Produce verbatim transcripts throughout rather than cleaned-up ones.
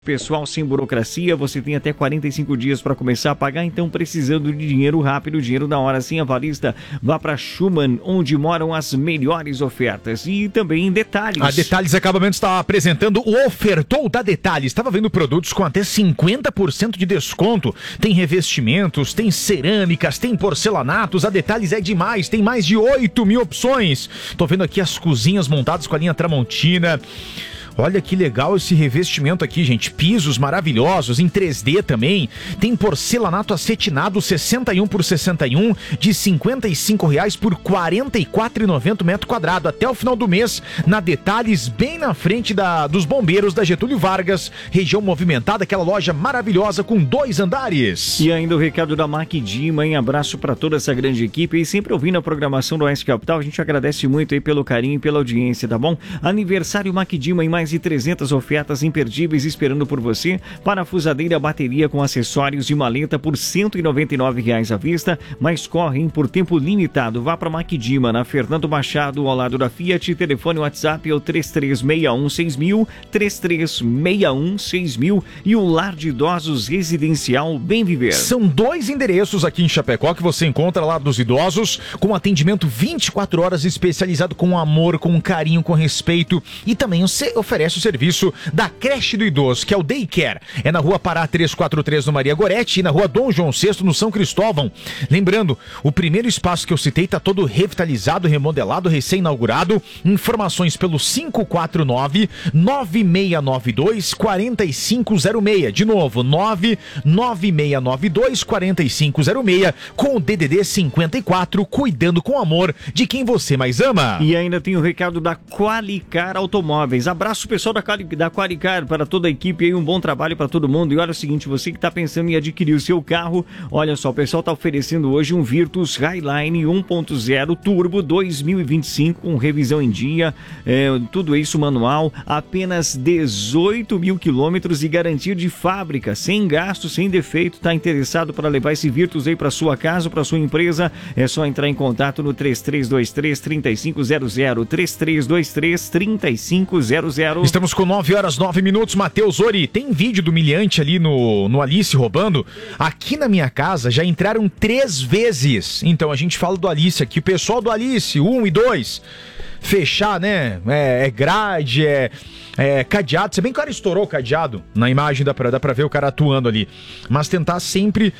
Pessoal, sem burocracia, você tem até quarenta e cinco dias para começar a pagar, então precisando de dinheiro rápido, dinheiro na hora, sem avalista, vá para Schumann, onde moram as melhores ofertas. E também Detalhes. A Detalhes Acabamentos está apresentando o Ofertou da Detalhes. Estava vendo produtos com até cinquenta por cento de desconto. Tem revestimentos, tem cerâmicas, tem porcelanatos. A Detalhes é demais, tem mais de oito mil opções. Tô vendo aqui as cozinhas montadas com a linha Tramontina. Olha que legal esse revestimento aqui, gente. Pisos maravilhosos, em três D também. Tem porcelanato acetinado sessenta e um por sessenta e um, de cinquenta e cinco reais por quarenta e quatro reais e noventa centavos metro quadrado. Até o final do mês, na Detalhes, bem na frente da, dos bombeiros da Getúlio Vargas. Região movimentada, aquela loja maravilhosa com dois andares. E ainda o recado da Macdima, hein? Abraço para toda essa grande equipe. E sempre ouvindo a programação do Oeste Capital, a gente agradece muito aí pelo carinho e pela audiência, tá bom? Aniversário Macdima em mais de trezentas ofertas imperdíveis esperando por você. Parafusadeira, bateria com acessórios e maleta por cento e noventa e nove reais à vista, mas correm por tempo limitado. Vá para Macdima, na Fernando Machado, ao lado da Fiat. Telefone WhatsApp é o três três seis um seis mil, três três seis um seis mil. E o Lar de Idosos Residencial Bem Viver. São dois endereços aqui em Chapecó que você encontra lá dos idosos, com atendimento vinte e quatro horas, especializado com amor, com carinho, com respeito. E também você oferece o serviço da creche do idoso, que é o Daycare. É na Rua Pará trezentos e quarenta e três, no Maria Goretti, e na Rua Dom João sexto, no São Cristóvão. Lembrando, o primeiro espaço que eu citei está todo revitalizado, remodelado, recém-inaugurado. Informações pelo cinco quatro nove, nove seis nove dois, quatro cinco zero seis. De novo, nove nove seis nove dois, quatro cinco zero seis, com o D D D cinquenta e quatro, cuidando com amor de quem você mais ama. E ainda tem o recado da Qualicar Automóveis. Abraço, pessoal da, Quali, da Qualicar, para toda a equipe aí, um bom trabalho para todo mundo. E olha o seguinte, você que está pensando em adquirir o seu carro, olha só, o pessoal está oferecendo hoje um Virtus Highline um ponto zero Turbo dois mil e vinte e cinco, com revisão em dia, é, tudo isso manual, apenas dezoito mil quilômetros e garantia de fábrica, sem gasto, sem defeito. Está interessado para levar esse Virtus aí para sua casa, para sua empresa? É só entrar em contato no três três dois três, três cinco zero zero, três três dois três, três cinco zero zero. Estamos com nove horas, nove minutos. Matheus Ori, tem vídeo do humilhante ali no, no Alice roubando? Aqui na minha casa já entraram três vezes. Então a gente fala do Alice aqui. O pessoal do Alice, um e dois, fechar, né? É, é grade, é, é cadeado. Se bem que o cara estourou o cadeado na imagem, dá pra, dá pra ver o cara atuando ali. Mas tentar sempre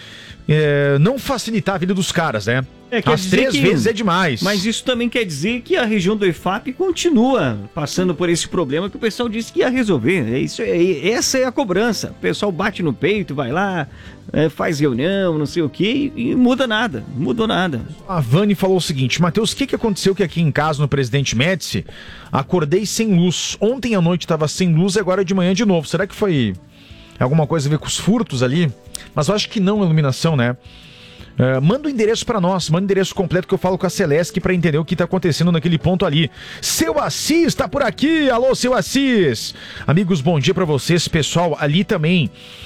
é, não facilitar a vida dos caras, né? É, As três que, vezes é demais. Mas isso também quer dizer que a região do E F A P continua passando por esse problema que o pessoal disse que ia resolver. É isso, é, essa é a cobrança. O pessoal bate no peito, vai lá, é, faz reunião, não sei o que, e muda nada. Mudou nada. A Vani falou o seguinte: Matheus, o que, que aconteceu que aqui em casa, no Presidente Médici, acordei sem luz. Ontem à noite estava sem luz e agora de manhã de novo. Será que foi alguma coisa a ver com os furtos ali? Mas eu acho que não, a iluminação, né? Uh, manda o endereço pra nós, manda o endereço completo que eu falo com a Celeste pra entender o que tá acontecendo naquele ponto ali. Seu Assis tá por aqui, alô, seu Assis. Amigos, bom dia pra vocês, pessoal, ali também.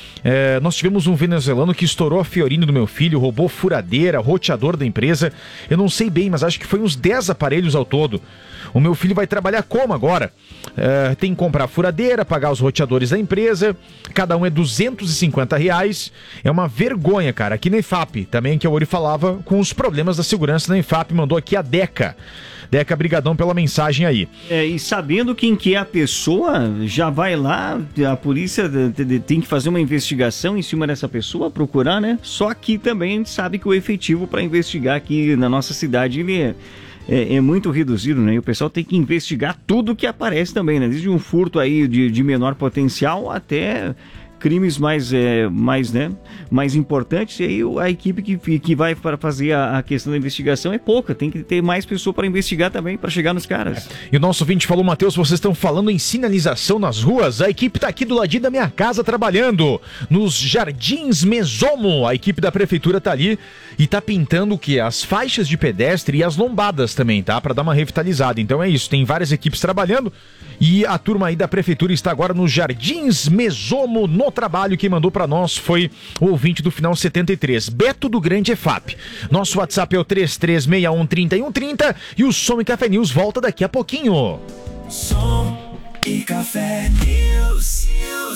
É, nós tivemos um venezuelano que estourou a Fiorino do meu filho, roubou furadeira, roteador da empresa. Eu não sei bem, mas acho que foi uns dez aparelhos ao todo. O meu filho vai trabalhar como agora? É, tem que comprar furadeira, pagar os roteadores da empresa. Cada um é duzentos e cinquenta reais. É uma vergonha, cara. Aqui na E F A P, também que a Ori falava com os problemas da segurança na E F A P, mandou aqui a Deca. Deca, brigadão pela mensagem aí. É, e sabendo quem que é a pessoa, já vai lá, a polícia tem que fazer uma investigação em cima dessa pessoa, procurar, né? Só que também a gente sabe que o efetivo para investigar aqui na nossa cidade, ele é, é, é muito reduzido, né? E o pessoal tem que investigar tudo que aparece também, né? Desde um furto aí de, de menor potencial até crimes mais, é, mais, né, mais importantes. E aí a equipe que, que vai para fazer a, a questão da investigação é pouca, tem que ter mais pessoas para investigar também, para chegar nos caras. E o nosso ouvinte falou: Matheus, vocês estão falando em sinalização nas ruas? A equipe tá aqui do ladinho da minha casa trabalhando, nos Jardins Mesomo. A equipe da prefeitura tá ali e tá pintando o quê? As faixas de pedestre e as lombadas também, tá? Para dar uma revitalizada. Então é isso, tem várias equipes trabalhando e a turma aí da prefeitura está agora nos Jardins Mesomo no trabalho. Quem mandou para nós foi o ouvinte do final setenta e três, Beto do Grande E F A P. Nosso WhatsApp é o três três seis um, três um três zero e o Som e Café News volta daqui a pouquinho. Som e Café News.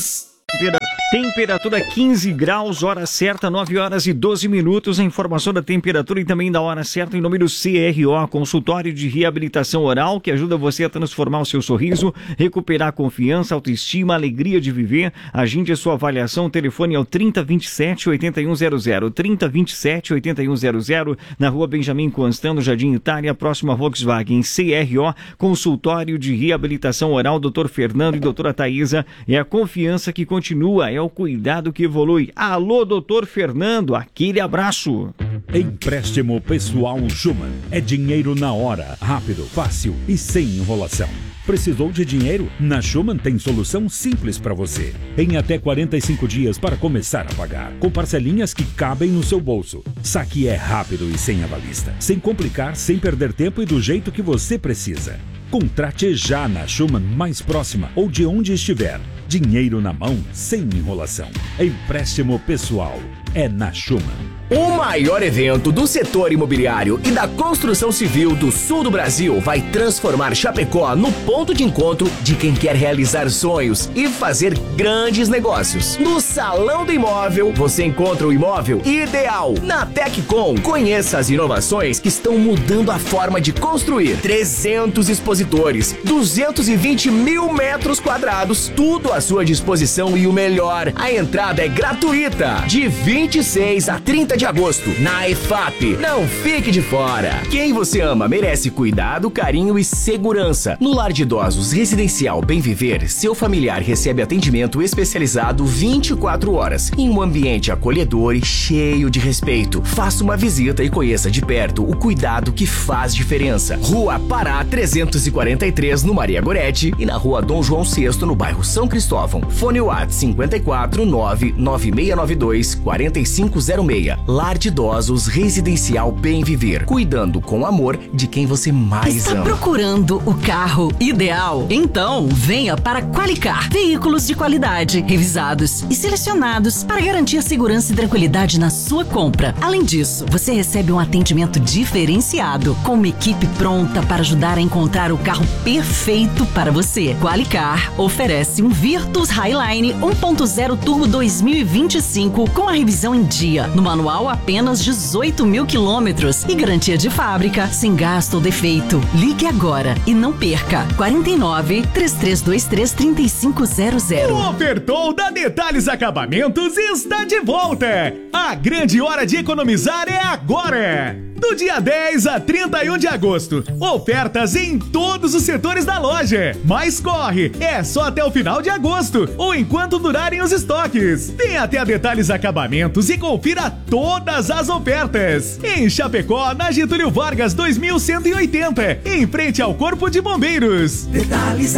Temperatura quinze graus, hora certa, nove horas e doze minutos. A informação da temperatura e também da hora certa em nome do C R O, Consultório de Reabilitação Oral, que ajuda você a transformar o seu sorriso, recuperar a confiança, autoestima, alegria de viver. Agende a sua avaliação. O telefone é o trinta, vinte e sete, oitenta e um zero zero. trinta, vinte e sete, oitenta e um zero zero. Na rua Benjamin Constant, no Jardim Itália, próximo a Volkswagen. C R O, Consultório de Reabilitação Oral, doutor Fernando e doutora Thaisa. É a confiança que continua, é o cuidado que evolui. Alô, doutor Fernando, aquele abraço. Empréstimo Pessoal Schumann. É dinheiro na hora, rápido, fácil e sem enrolação. Precisou de dinheiro? Na Schumann tem solução simples para você. Em até quarenta e cinco dias para começar a pagar, com parcelinhas que cabem no seu bolso. Saque é rápido e sem avalista, sem complicar, sem perder tempo e do jeito que você precisa. Contrate já na Schumann mais próxima ou de onde estiver. Dinheiro na mão, sem enrolação. Empréstimo pessoal é na Schumann. O maior evento do setor imobiliário e da construção civil do sul do Brasil vai transformar Chapecó no ponto de encontro de quem quer realizar sonhos e fazer grandes negócios. No Salão do Imóvel, você encontra o imóvel ideal. Na Teccom, conheça as inovações que estão mudando a forma de construir. trezentos expositores, duzentos e vinte mil metros quadrados, tudo à sua disposição e o melhor, a entrada é gratuita. De vinte e seis a trinta de agosto, na E F A P. Não fique de fora. Quem você ama merece cuidado, carinho e segurança. No Lar de Idosos Residencial Bem Viver, seu familiar recebe atendimento especializado vinte e quatro horas, em um ambiente acolhedor e cheio de respeito. Faça uma visita e conheça de perto o cuidado que faz diferença. Rua Pará trezentos e quarenta e três, no Maria Goretti, e na Rua Dom João sexto, no bairro São Cristóvão. Fone WhatsApp cinco quatro nove nove seis nove dois quatro cinco zero seis. Lar de Idosos Residencial Bem Viver, cuidando com amor de quem você mais Está ama. Está procurando o carro ideal? Então venha para Qualicar. Veículos de qualidade, revisados e selecionados para garantir segurança e tranquilidade na sua compra. Além disso, você recebe um atendimento diferenciado, com uma equipe pronta para ajudar a encontrar o carro perfeito para você. Qualicar oferece um Virtus Highline um ponto zero Turbo dois mil e vinte e cinco com a revisão em dia. No manual, apenas dezoito mil quilômetros e garantia de fábrica, sem gasto ou defeito. Ligue agora e não perca. quarenta e nove, três três dois três, três cinco zero zero. O Ofertou da Detalhes Acabamentos está de volta. A grande hora de economizar é agora. Do dia dez a trinta e um de agosto. Ofertas em todos os setores da loja. Mas corre, é só até o final de agosto ou enquanto durarem os estoques. Venha até a Detalhes Acabamentos e confira todas as ofertas. Em Chapecó, na Getúlio Vargas dois mil cento e oitenta, em frente ao Corpo de Bombeiros. Detalhes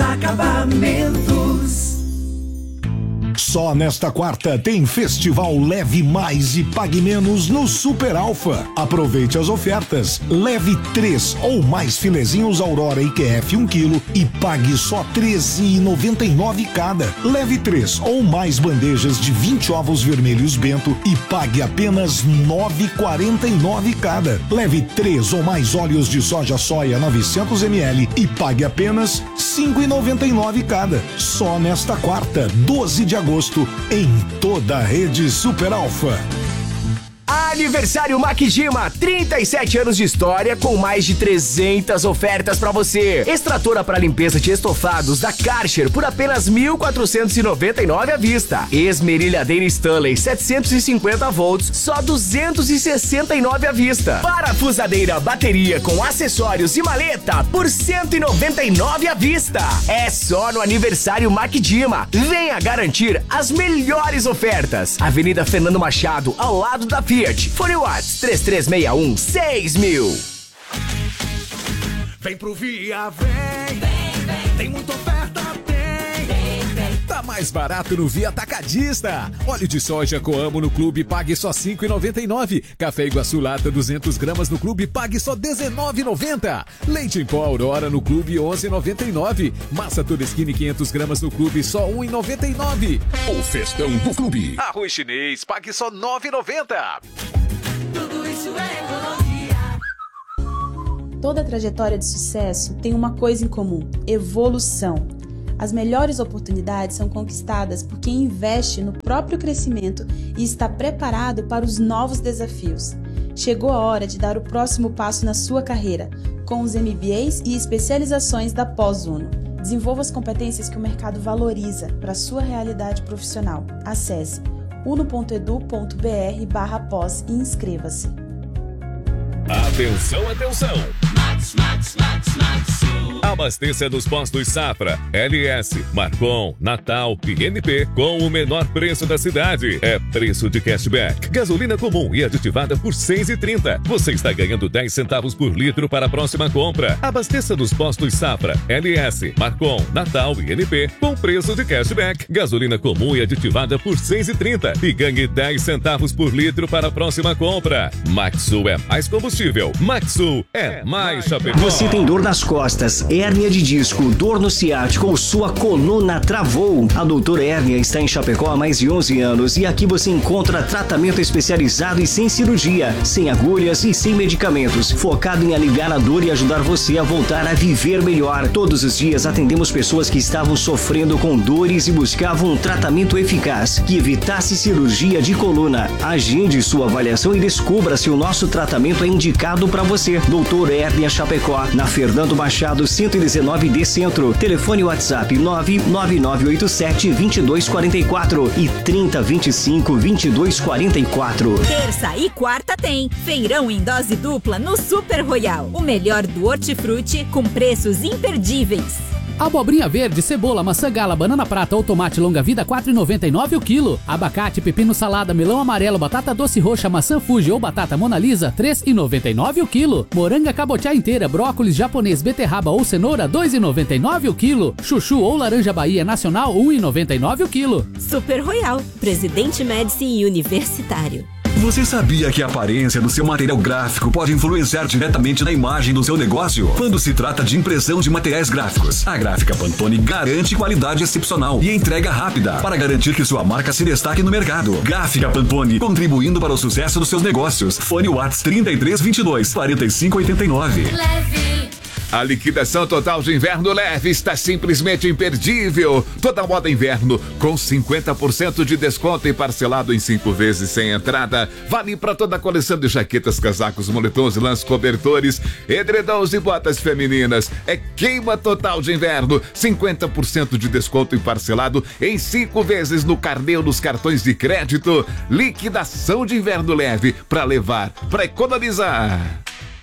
Acabamentos. Só nesta quarta tem Festival Leve Mais e Pague Menos no Super Alfa. Aproveite as ofertas. Leve três ou mais filezinhos Aurora I Q F um quilo e pague só treze reais e noventa e nove cada. Leve três ou mais bandejas de vinte ovos vermelhos Bento e pague apenas nove reais e quarenta e nove cada. Leve três ou mais óleos de soja soia novecentos mililitros e pague apenas cinco reais e noventa e nove cada. Só nesta quarta, doze de agosto, em toda a rede Super Alfa. Aniversário Makijima, trinta e sete anos de história com mais de trezentas ofertas pra você. Extratora para limpeza de estofados da Karcher por apenas mil quatrocentos e noventa e nove à vista. Esmerilhadeira Stanley setecentos e cinquenta volts, só duzentos e sessenta e nove à vista. Parafusadeira bateria com acessórios e maleta por cento e noventa e nove à vista. É só no Aniversário Makijima. Venha garantir as melhores ofertas. Avenida Fernando Machado, ao lado da Fiat. Fone WhatsApp três três seis um seis mil. Vem pro Via, vem, vem, vem. Tem muita oferta, tem. Vem, vem. Tá mais barato no Via Atacadista. Óleo de soja Coamo no Clube, pague só cinco reais e noventa e nove centavos. Café Iguaçu Lata duzentas gramas no Clube, pague só dezenove reais e noventa centavos. Leite em pó Aurora no Clube, onze reais e noventa e nove centavos. Massa Toda Skinny quinhentas gramas no Clube, só um real e noventa e nove centavos. O festão do Clube. Arroz chinês, pague só nove reais e noventa centavos. Tudo isso é economia. Toda trajetória de sucesso tem uma coisa em comum: evolução. As melhores oportunidades são conquistadas por quem investe no próprio crescimento e está preparado para os novos desafios. Chegou a hora de dar o próximo passo na sua carreira, com os M B As e especializações da Pós-Uno. Desenvolva as competências que o mercado valoriza para a sua realidade profissional. Acesse uno ponto edu ponto br barra pós e inscreva-se. Atenção, atenção! Max, Max, Max, Max. Abasteça nos postos Safra, L S, Marcon, Natal e N P com o menor preço da cidade. É preço de cashback. Gasolina comum e aditivada por seis reais e trinta centavos. Você está ganhando dez centavos por litro para a próxima compra. Abasteça nos postos Safra, L S, Marcon, Natal e N P com preço de cashback. Gasolina comum e aditivada por seis reais e trinta centavos e ganhe dez centavos por litro para a próxima compra. Maxsul é mais combustível. Maxsul é mais Chapecó. Você tem dor nas costas, hérnia de disco, dor no ciático ou sua coluna travou? A Doutora Hérnia está em Chapecó há mais de onze anos e aqui você encontra tratamento especializado e sem cirurgia, sem agulhas e sem medicamentos, focado em aliviar a dor e ajudar você a voltar a viver melhor. Todos os dias atendemos pessoas que estavam sofrendo com dores e buscavam um tratamento eficaz que evitasse cirurgia de coluna. Agende sua avaliação e descubra se o nosso tratamento é indicado para você. Doutora Hérnia Chapecó, na Fernando Machado cento e dezenove D Centro. Telefone WhatsApp nove nove nove oito sete dois dois quatro quatro e trinta, vinte e cinco, vinte e dois quarenta e quatro. Terça e quarta tem feirão em dose dupla no Super Royal. O melhor do hortifruti com preços imperdíveis. Abobrinha verde, cebola, maçã gala, banana prata ou tomate longa-vida quatro reais e noventa e nove o quilo. Abacate, pepino salada, melão amarelo, batata doce roxa, maçã Fuji ou batata Mona Lisa três reais e noventa e nove o quilo. Moranga cabotiá inteira, brócolis japonês, beterraba ou cenoura dois reais e noventa e nove o quilo. Chuchu ou laranja Bahia nacional um real e noventa e nove o quilo. Super Royal, Presidente Médici e Universitário. Você sabia que a aparência do seu material gráfico pode influenciar diretamente na imagem do seu negócio? Quando se trata de impressão de materiais gráficos, a Gráfica Pantone garante qualidade excepcional e entrega rápida para garantir que sua marca se destaque no mercado. Gráfica Pantone, contribuindo para o sucesso dos seus negócios. Fone Whats trinta e três, vinte e dois, quarenta e cinco, oitenta e nove. Leve. A liquidação total de inverno leve está simplesmente imperdível. Toda moda inverno com cinquenta por cento de desconto e parcelado em cinco vezes sem entrada. Vale para toda a coleção de jaquetas, casacos, moletons, lãs, cobertores, edredons e botas femininas. É queima total de inverno. cinquenta por cento de desconto e parcelado em cinco vezes no carnê ou nos cartões de crédito. Liquidação de inverno leve para levar, para economizar.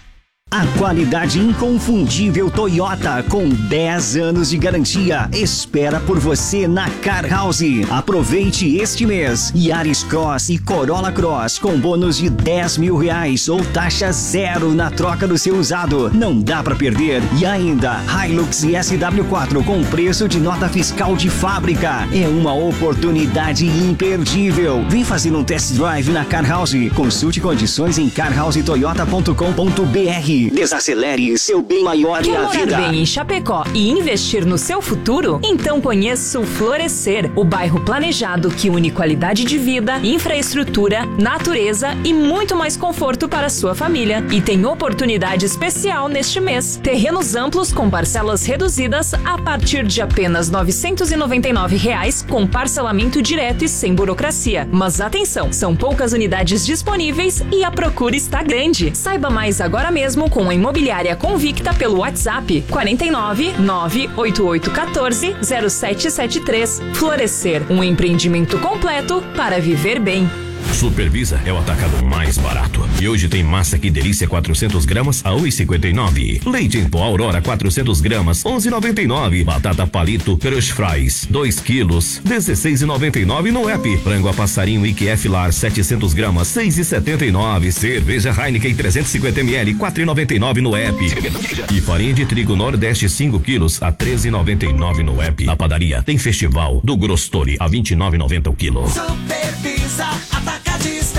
A qualidade inconfundível Toyota com dez anos de garantia espera por você na Car House. Aproveite este mês. Yaris Cross e Corolla Cross com bônus de dez mil reais ou taxa zero na troca do seu usado. Não dá pra perder. E ainda Hilux e S W quatro com preço de nota fiscal de fábrica. É uma oportunidade imperdível. Vem fazer um test drive na Car House. Consulte condições em car house toyota ponto com ponto br. Desacelere seu bem maior Quer e a morar vida. bem em Chapecó e investir no seu futuro? Então conheça o Florescer, o bairro planejado que une qualidade de vida, infraestrutura, natureza e muito mais conforto para a sua família. E tem oportunidade especial neste mês. Terrenos amplos com parcelas reduzidas a partir de apenas novecentos e noventa e nove reais com parcelamento direto e sem burocracia. Mas atenção, são poucas unidades disponíveis e a procura está grande. Saiba mais agora mesmo com a Imobiliária Convicta pelo WhatsApp quarenta e nove, nove oito oito um quatro, zero sete sete três. Florescer, um empreendimento completo para viver bem. Supervisa é o atacado mais barato. E hoje tem massa Que Delícia quatrocentos gramas a um real e cinquenta e nove. Leite em pó Aurora quatrocentos gramas, onze reais e noventa e nove. Batata Palito Crush Fries, dois quilos, dezesseis reais e noventa e nove no app. Frango a passarinho I Q F Lar setecentos gramas, seis reais e setenta e nove. Cerveja Heineken trezentos e cinquenta mililitros, quatro reais e noventa e nove no app. E farinha de trigo Nordeste cinco quilos a treze reais e noventa e nove no app. Na padaria tem Festival do Grostori a vinte e nove reais e noventa o quilo. Supervisa Atacadista.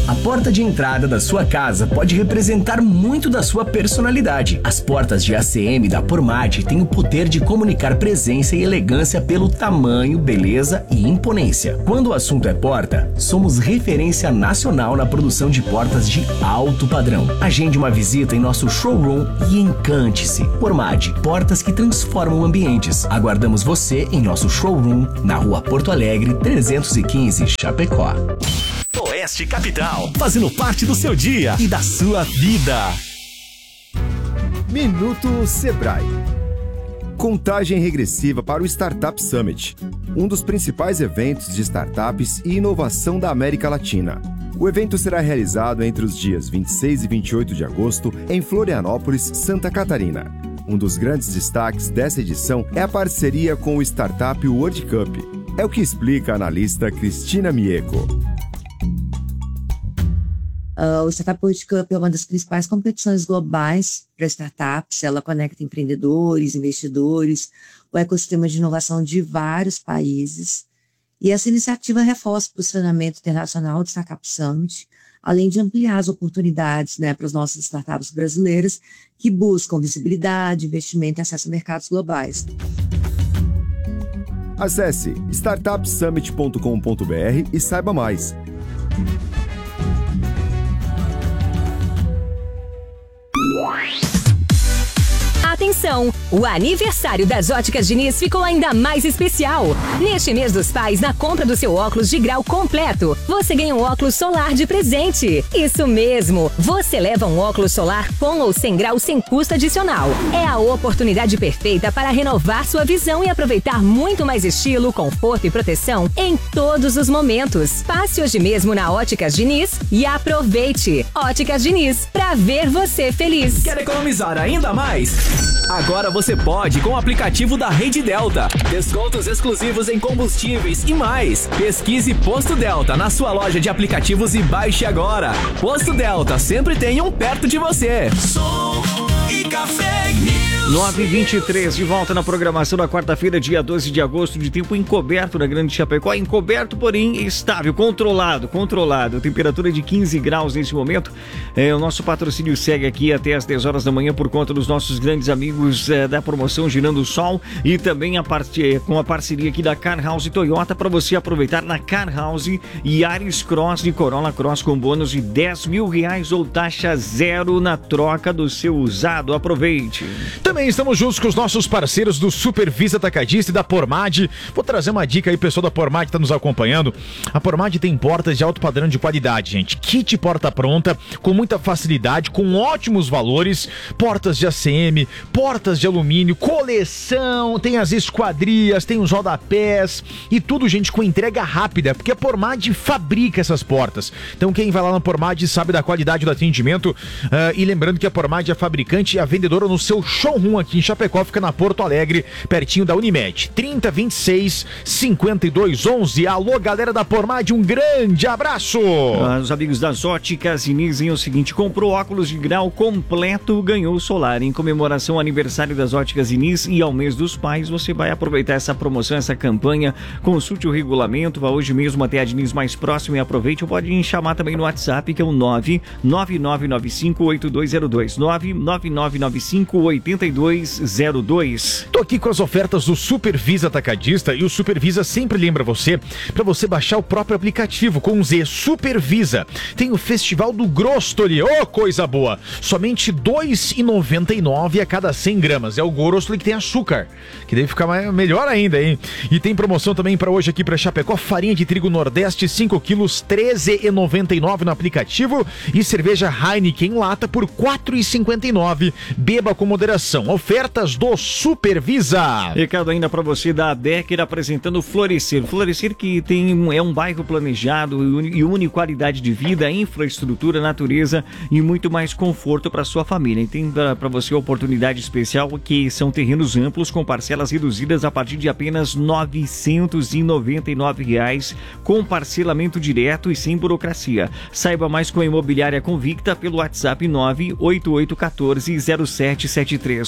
A porta de entrada da sua casa pode representar muito da sua personalidade. As portas de A C M da Pormade têm o poder de comunicar presença e elegância pelo tamanho, beleza e imponência. Quando o assunto é porta, somos referência nacional na produção de portas de alto padrão. Agende uma visita em nosso showroom e encante-se. Pormade, portas que transformam ambientes. Aguardamos você em nosso showroom na Rua Porto Alegre, trezentos e quinze, Chapecó. Oeste Capital, fazendo parte do seu dia e da sua vida. Minuto Sebrae. Contagem regressiva para o Startup Summit, um dos principais eventos de startups e inovação da América Latina. O evento será realizado entre os dias vinte e seis e vinte e oito de agosto em Florianópolis, Santa Catarina. Um dos grandes destaques dessa edição é a parceria com o Startup World Cup. É o que explica a analista Cristina Mieco. Uh, o Startup World Cup é uma das principais competições globais para startups. Ela conecta empreendedores, investidores, o ecossistema de inovação de vários países. E essa iniciativa reforça o posicionamento internacional do Startup Summit, além de ampliar as oportunidades, né, para as nossas startups brasileiras que buscam visibilidade, investimento e acesso a mercados globais. Acesse startup summit ponto com ponto b r e saiba mais. Atenção! O aniversário das Óticas Diniz ficou ainda mais especial. Neste mês dos pais, na compra do seu óculos de grau completo, você ganha um óculos solar de presente. Isso mesmo! Você leva um óculos solar com ou sem grau sem custo adicional. É a oportunidade perfeita para renovar sua visão e aproveitar muito mais estilo, conforto e proteção em todos os momentos. Passe hoje mesmo na Óticas Diniz e aproveite! Óticas Diniz, pra ver você feliz. Quer economizar ainda mais? Agora você pode com o aplicativo da Rede Delta. Descontos exclusivos em combustíveis e mais. Pesquise Posto Delta na sua loja de aplicativos e baixe agora. Posto Delta, sempre tem um perto de você. Som e Café News. nove e vinte e três, de volta na programação da quarta-feira, dia doze de agosto, de tempo encoberto na Grande Chapecó. Encoberto, porém estável, controlado, controlado. Temperatura de quinze graus nesse momento. É, o nosso patrocínio segue aqui até às dez horas da manhã por conta dos nossos grandes amigos é, da promoção Girando o Sol e também a part... com a parceria aqui da Car House Toyota para você aproveitar na Car House Yaris Cross e Corolla Cross com bônus de dez mil reais ou taxa zero na troca do seu usado. Aproveite. Também estamos juntos com os nossos parceiros do Supervisa Atacadista e da Pormade. Vou trazer uma dica aí, pessoal da Pormade que está nos acompanhando. A Pormade tem portas de alto padrão de qualidade, gente. Kit porta pronta, com muita facilidade, com ótimos valores. Portas de A C M, portas de alumínio, coleção, tem as esquadrias, tem os rodapés e tudo, gente, com entrega rápida, porque a Pormade fabrica essas portas. Então quem vai lá na Pormade sabe da qualidade do atendimento. Uh, e lembrando que a Pormade é a fabricante e a vendedora no seu showroom aqui em Chapecó, fica na Porto Alegre, pertinho da Unimed. trinta, vinte e seis, cinquenta e dois, onze. Alô, galera da Pormade, um grande abraço! Ah, os amigos das Óticas Diniz, é o seguinte, comprou óculos de grau completo, ganhou solar. Em comemoração ao aniversário das Óticas Diniz e ao mês dos pais, você vai aproveitar essa promoção, essa campanha. Consulte o regulamento, vá hoje mesmo até a Diniz mais próximo e aproveite. Ou pode chamar também no WhatsApp, que é o nove nove nove nove cinco oito dois zero dois, nove nove nove nove cinco oito dois zero dois. Tô aqui com as ofertas do Supervisa Atacadista e o Supervisa sempre lembra você para você baixar o próprio aplicativo com o Z Supervisa. Tem o Festival do Grostoli, ô oh, coisa boa! Somente dois reais e noventa e nove centavos a cada cem gramas. É o Grostoli que tem açúcar, que deve ficar mais, melhor ainda, hein? E tem promoção também para hoje aqui para Chapecó, farinha de trigo Nordeste cinco quilos, treze reais e noventa e nove centavos no aplicativo e cerveja Heineken lata por quatro reais e cinquenta e nove centavos. Beba com moderação. Ofertas do Supervisa. Recado ainda para você da Decker apresentando Florescer. Florescer que tem, é um bairro planejado e une qualidade de vida, infraestrutura, natureza e muito mais conforto para sua família. E tem para você a oportunidade especial que são terrenos amplos com parcelas reduzidas a partir de apenas novecentos e noventa e nove reais com parcelamento direto e sem burocracia. Saiba mais com a Imobiliária Convicta pelo WhatsApp nove oito oito um quatro zero sete sete três,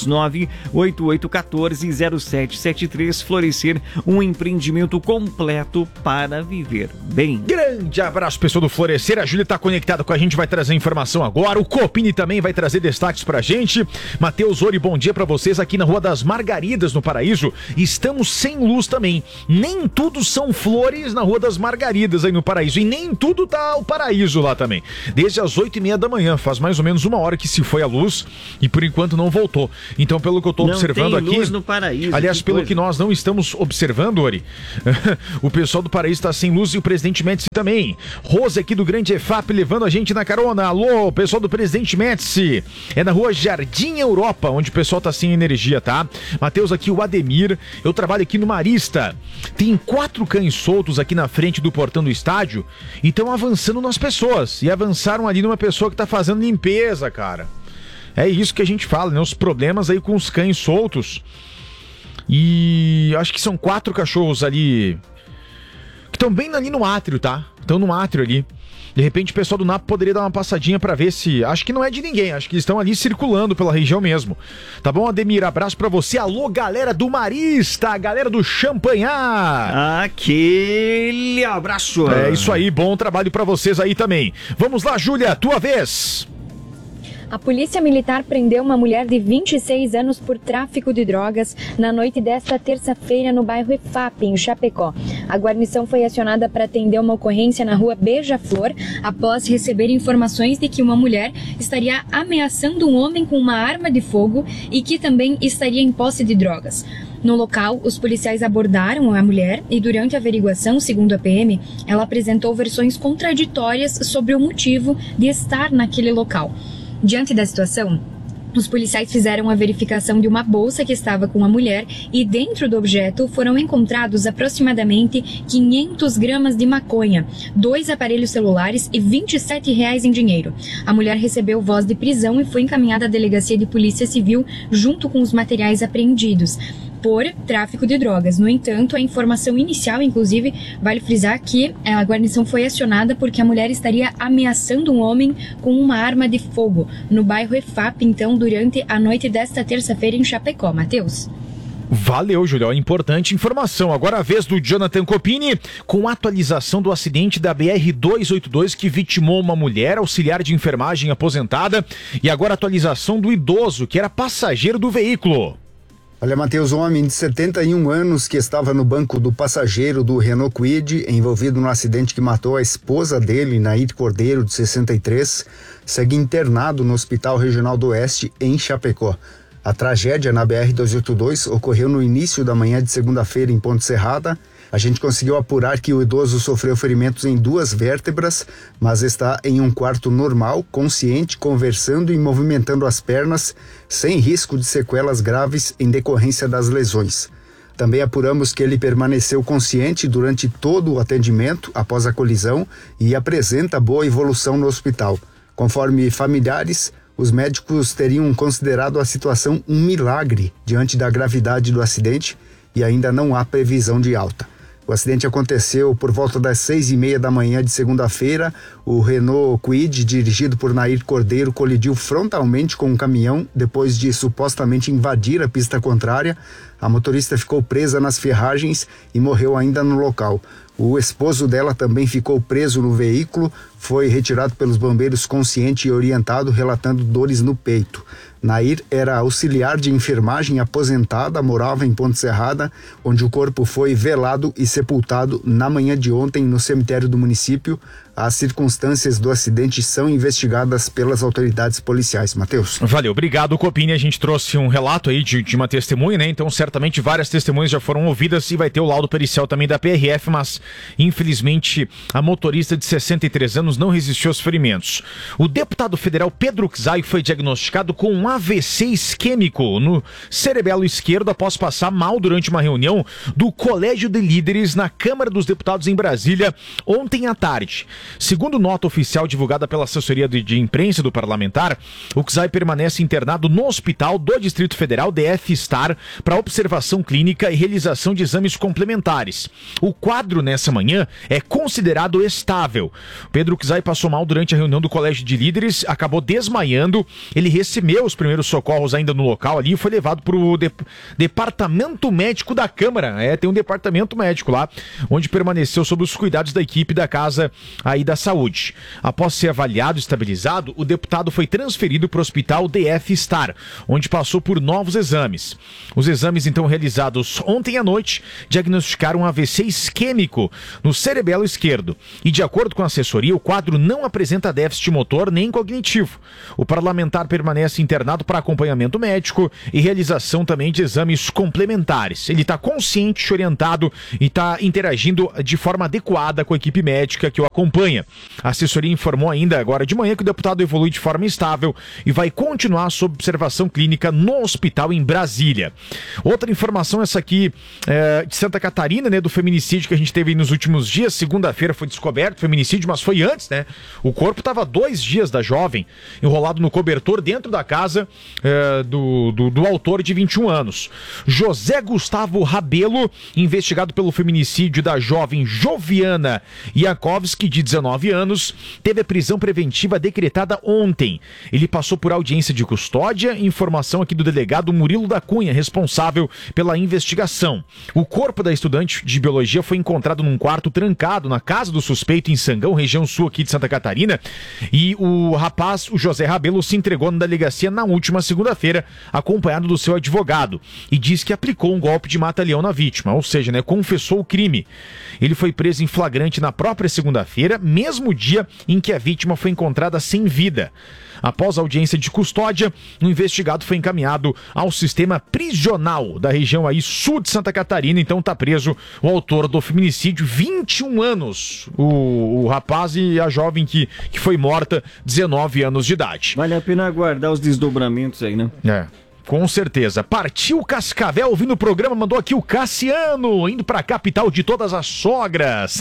nove oito oito um quatro zero sete sete três. Florescer, um empreendimento completo para viver bem. Grande abraço, pessoal do Florescer. A Júlia está conectada com a gente, vai trazer informação agora. O Copini também vai trazer destaques pra gente. Matheus Ori, bom dia pra vocês aqui na Rua das Margaridas, no Paraíso. Estamos sem luz também. Nem tudo são flores na Rua das Margaridas aí no Paraíso. E nem tudo tá o paraíso lá também. Desde as oito e meia da manhã, faz mais ou menos uma hora que se foi a luz e por enquanto não voltou. Então, pelo que eu tô não observando tem aqui... luz no Paraíso. Aliás, que pelo coisa. que nós não estamos observando, Ori, o pessoal do Paraíso está sem luz e o Presidente Médici também. Rose aqui do Grande E F A P levando a gente na carona. Alô, pessoal do Presidente Médici. É na Rua Jardim Europa, onde o pessoal tá sem energia, tá? Matheus aqui, o Ademir. Eu trabalho aqui no Marista. Tem quatro cães soltos aqui na frente do portão do estádio e estão avançando nas pessoas. E avançaram ali numa pessoa que tá fazendo limpeza, cara. É isso que a gente fala, né? Os problemas aí com os cães soltos. E acho que são quatro cachorros ali que estão bem ali no átrio, tá? Estão no átrio ali. De repente o pessoal do N A P poderia dar uma passadinha pra ver se... Acho que não é de ninguém, acho que eles estão ali circulando pela região mesmo. Tá bom, Ademir? Abraço pra você. Alô, galera do Marista, galera do Champanhar. Aquele abraço. É isso aí, bom trabalho pra vocês aí também. Vamos lá, Júlia, tua vez. A polícia militar prendeu uma mulher de vinte e seis anos por tráfico de drogas na noite desta terça-feira no bairro E F A P, em Chapecó. A guarnição foi acionada para atender uma ocorrência na rua Beija-Flor após receber informações de que uma mulher estaria ameaçando um homem com uma arma de fogo e que também estaria em posse de drogas. No local, os policiais abordaram a mulher e, durante a averiguação, segundo a P M, ela apresentou versões contraditórias sobre o motivo de estar naquele local. Diante da situação, os policiais fizeram a verificação de uma bolsa que estava com a mulher e dentro do objeto foram encontrados aproximadamente quinhentas gramas de maconha, dois aparelhos celulares e vinte e sete reais em dinheiro. A mulher recebeu voz de prisão e foi encaminhada à delegacia de polícia civil junto com os materiais apreendidos por tráfico de drogas. No entanto, a informação inicial, inclusive, vale frisar que a guarnição foi acionada porque a mulher estaria ameaçando um homem com uma arma de fogo no bairro E F A P, então, durante a noite desta terça-feira em Chapecó. Matheus? Valeu, Julião. Importante informação. Agora a vez do Jonathan Copini com a atualização do acidente da B R duzentos e oitenta e dois que vitimou uma mulher, auxiliar de enfermagem aposentada, e agora a atualização do idoso que era passageiro do veículo. Olha, Matheus, um homem de setenta e um anos que estava no banco do passageiro do Renault Kwid, envolvido no acidente que matou a esposa dele, Nair Cordeiro, de sessenta e três, segue internado no Hospital Regional do Oeste, em Chapecó. A tragédia na B R duzentos e oitenta e dois ocorreu no início da manhã de segunda-feira em Ponte Serrada. A gente conseguiu apurar que o idoso sofreu ferimentos em duas vértebras, mas está em um quarto normal, consciente, conversando e movimentando as pernas, sem risco de sequelas graves em decorrência das lesões. Também apuramos que ele permaneceu consciente durante todo o atendimento após a colisão e apresenta boa evolução no hospital. Conforme familiares, os médicos teriam considerado a situação um milagre diante da gravidade do acidente e ainda não há previsão de alta. O acidente aconteceu por volta das seis e meia da manhã de segunda-feira. O Renault Kwid, dirigido por Nair Cordeiro, colidiu frontalmente com um caminhão depois de supostamente invadir a pista contrária. A motorista ficou presa nas ferragens e morreu ainda no local. O esposo dela também ficou preso no veículo, foi retirado pelos bombeiros consciente e orientado, relatando dores no peito. Nair era auxiliar de enfermagem aposentada, morava em Ponte Serrada, onde o corpo foi velado e sepultado na manhã de ontem no cemitério do município. As circunstâncias do acidente são investigadas pelas autoridades policiais. Matheus. Valeu, obrigado, Copini. A gente trouxe um relato aí de, de uma testemunha, né? Então, certamente várias testemunhas já foram ouvidas e vai ter o laudo pericial também da P R F, mas infelizmente a motorista de sessenta e três anos não resistiu aos ferimentos. O deputado federal Pedro Czai foi diagnosticado com um A V C isquêmico no cerebelo esquerdo após passar mal durante uma reunião do Colégio de Líderes na Câmara dos Deputados em Brasília ontem à tarde. Segundo nota oficial divulgada pela assessoria de, de imprensa do parlamentar, o Czai permanece internado no Hospital do Distrito Federal D F Star para observação clínica e realização de exames complementares. O quadro nessa manhã é considerado estável. Pedro Czai passou mal durante a reunião do Colégio de Líderes, acabou desmaiando, ele recebeu, primeiros socorros ainda no local ali e foi levado para o de, departamento médico da Câmara. É, tem um departamento médico lá, onde permaneceu sob os cuidados da equipe da Casa aí da Saúde. Após ser avaliado e estabilizado, o deputado foi transferido para o Hospital D F Star, onde passou por novos exames. Os exames, então, realizados ontem à noite, diagnosticaram um A V C isquêmico no cerebelo esquerdo. E, de acordo com a assessoria, o quadro não apresenta déficit motor nem cognitivo. O parlamentar permanece internado para acompanhamento médico e realização também de exames complementares. Ele está consciente, orientado e está interagindo de forma adequada com a equipe médica que o acompanha. A assessoria informou ainda agora de manhã que o deputado evolui de forma estável e vai continuar sob observação clínica no hospital em Brasília. Outra informação, essa aqui é, de Santa Catarina, né, do feminicídio que a gente teve nos últimos dias. Segunda-feira foi descoberto o feminicídio, mas foi antes, né? O corpo estava dois dias da jovem, enrolado no cobertor dentro da casa é, do, do, do autor de vinte e um anos. José Gustavo Rabelo, investigado pelo feminicídio da jovem Joviana Iakovski, de dezenove anos, teve a prisão preventiva decretada ontem. Ele passou por audiência de custódia, informação aqui do delegado Murilo da Cunha, responsável pela investigação. O corpo da estudante de biologia foi encontrado num quarto trancado na casa do suspeito em Sangão, região sul aqui de Santa Catarina, e o rapaz, o José Rabelo, se entregou na delegacia na última segunda-feira, acompanhado do seu advogado, e diz que aplicou um golpe de mata-leão na vítima, ou seja, né, confessou o crime. Ele foi preso em flagrante na própria segunda-feira, mesmo dia em que a vítima foi encontrada sem vida. Após a audiência de custódia, o investigado foi encaminhado ao sistema prisional da região aí sul de Santa Catarina. Então está preso o autor do feminicídio, vinte e um anos, o, o rapaz e a jovem que, que foi morta, dezenove anos de idade. Vale a pena aguardar os desdobramentos aí, né? É. Com certeza. Partiu Cascavel ouvindo o programa, mandou aqui o Cassiano, indo pra capital de todas as sogras.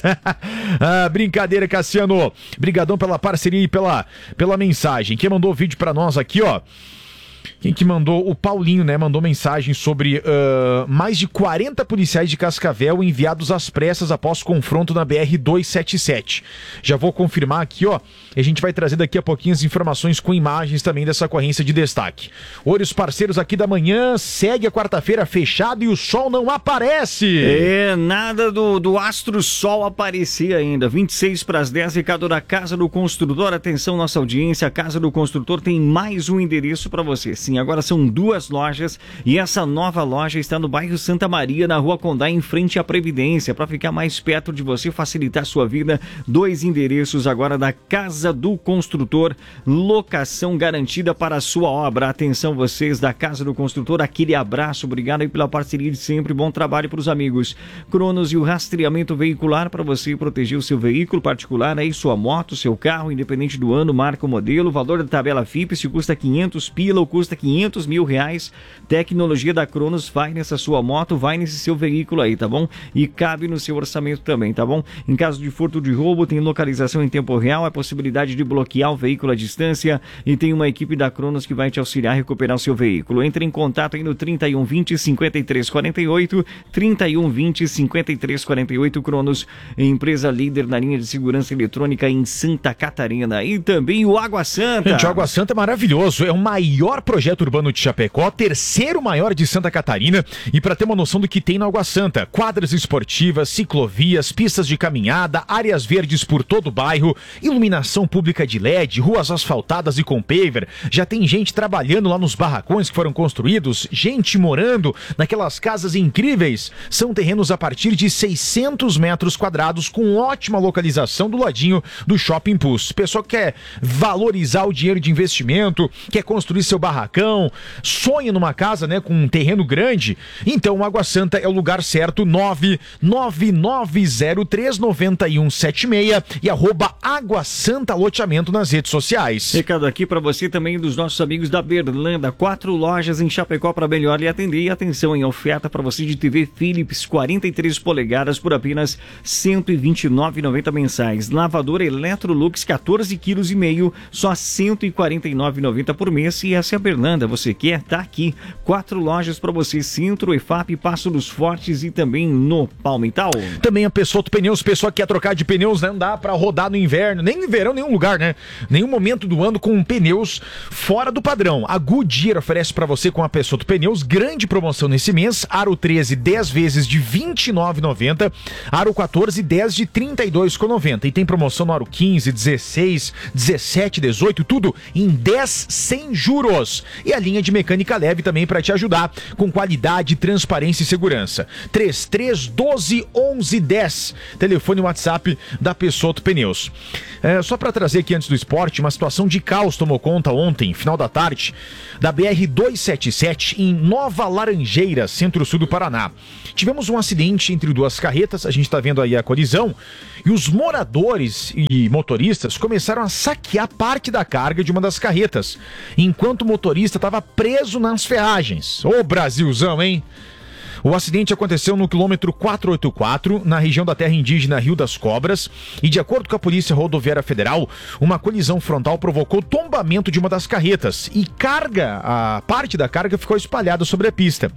Ah, brincadeira, Cassiano. Brigadão pela parceria e pela, pela mensagem. Quem mandou o vídeo pra nós aqui, ó. Quem que mandou? O Paulinho, né? Mandou mensagem sobre uh, mais de quarenta policiais de Cascavel enviados às pressas após confronto na B R duzentos e setenta e sete. Já vou confirmar aqui, ó. E a gente vai trazer daqui a pouquinho as informações com imagens também dessa ocorrência de destaque. Oi, os parceiros aqui da manhã, segue a quarta-feira fechado e o sol não aparece. É, nada do, do astro sol aparecer ainda. vinte e seis para as dez, recado da Casa do Construtor. Atenção, nossa audiência, a Casa do Construtor tem mais um endereço para você. Sim, agora são duas lojas e essa nova loja está no bairro Santa Maria, na Rua Condá, em frente à Previdência. Para ficar mais perto de você, facilitar a sua vida, dois endereços agora da Casa do Construtor, locação garantida para a sua obra. Atenção vocês da Casa do Construtor, aquele abraço, obrigado aí pela parceria de sempre, bom trabalho para os amigos. Cronos e o rastreamento veicular para você proteger o seu veículo particular, aí sua moto, seu carro, independente do ano, marca ou modelo, valor da tabela F I P, se custa quinhentos pila ou custa quinhentos mil reais, tecnologia da Cronos vai nessa sua moto, vai nesse seu veículo aí, tá bom? E cabe no seu orçamento também, tá bom? Em caso de furto de roubo, tem localização em tempo real, a possibilidade de bloquear o veículo à distância e tem uma equipe da Cronos que vai te auxiliar a recuperar o seu veículo. Entre em contato aí no trinta e um vinte, cinquenta e três quarenta e oito, trinta e um vinte, cinquenta e três quarenta e oito. Cronos, empresa líder na linha de segurança eletrônica em Santa Catarina. E também o Água Santa. Gente, o Água Santa é maravilhoso, é o maior projeto urbano de Chapecó, terceiro maior de Santa Catarina. E para ter uma noção do que tem na Água Santa, quadras esportivas, ciclovias, pistas de caminhada, áreas verdes por todo o bairro, iluminação pública de L E D, ruas asfaltadas e com paver. Já tem gente trabalhando lá nos barracões que foram construídos, gente morando naquelas casas incríveis. São terrenos a partir de seiscentos metros quadrados com ótima localização do ladinho do Shopping Pulse. Pessoal que quer valorizar o dinheiro de investimento, quer construir seu barracão, sonha numa casa, né, com um terreno grande, então Água Santa é o lugar certo. Nove nove nove zero três nove um sete seis e arroba Água Santa Loteamento nas redes sociais. Recado aqui para você também dos nossos amigos da Berlanda, quatro lojas em Chapecó para melhor lhe atender. E atenção, em oferta para você de T V Philips quarenta e três polegadas por apenas cento e vinte e nove reais e noventa centavos mensais. Lavadora Electrolux quatorze quilos e meio, só cento e quarenta e nove reais e noventa centavos por mês. E essa é a Berlândia. Você quer? Tá aqui. Quatro lojas para você: Centro, E F A P, Passo dos Fortes e também no Palmital. Também a Pessotto Pneus, pessoa que quer trocar de pneus, né? Não dá pra rodar no inverno, nem no verão, nenhum lugar, né? Nenhum momento do ano com pneus fora do padrão. A Goodyear oferece pra você com a Pessotto Pneus grande promoção nesse mês. Aro treze, dez vezes de vinte e nove reais e noventa centavos. Aro quatorze, dez de trinta e dois reais e noventa centavos. E tem promoção no Aro quinze, dezesseis, dezessete, dezoito, tudo em dez sem juros. E a linha de mecânica leve também pra te ajudar com qualidade, transparência e segurança. trinta e três, doze, onze, dez. Telefone e WhatsApp da Pessotto Pneus. É, só para trazer aqui antes do esporte, uma situação de caos tomou conta ontem, final da tarde, da B R duzentos e setenta e sete em Nova Laranjeiras, centro-sul do Paraná. Tivemos um acidente entre duas carretas, a gente está vendo aí a colisão, e os moradores e motoristas começaram a saquear parte da carga de uma das carretas, enquanto o motorista estava preso nas ferragens. Ô Brasilzão, hein? O acidente aconteceu no quilômetro quatrocentos e oitenta e quatro, na região da terra indígena Rio das Cobras, e de acordo com a Polícia Rodoviária Federal, uma colisão frontal provocou tombamento de uma das carretas e carga, a parte da carga ficou espalhada sobre a pista.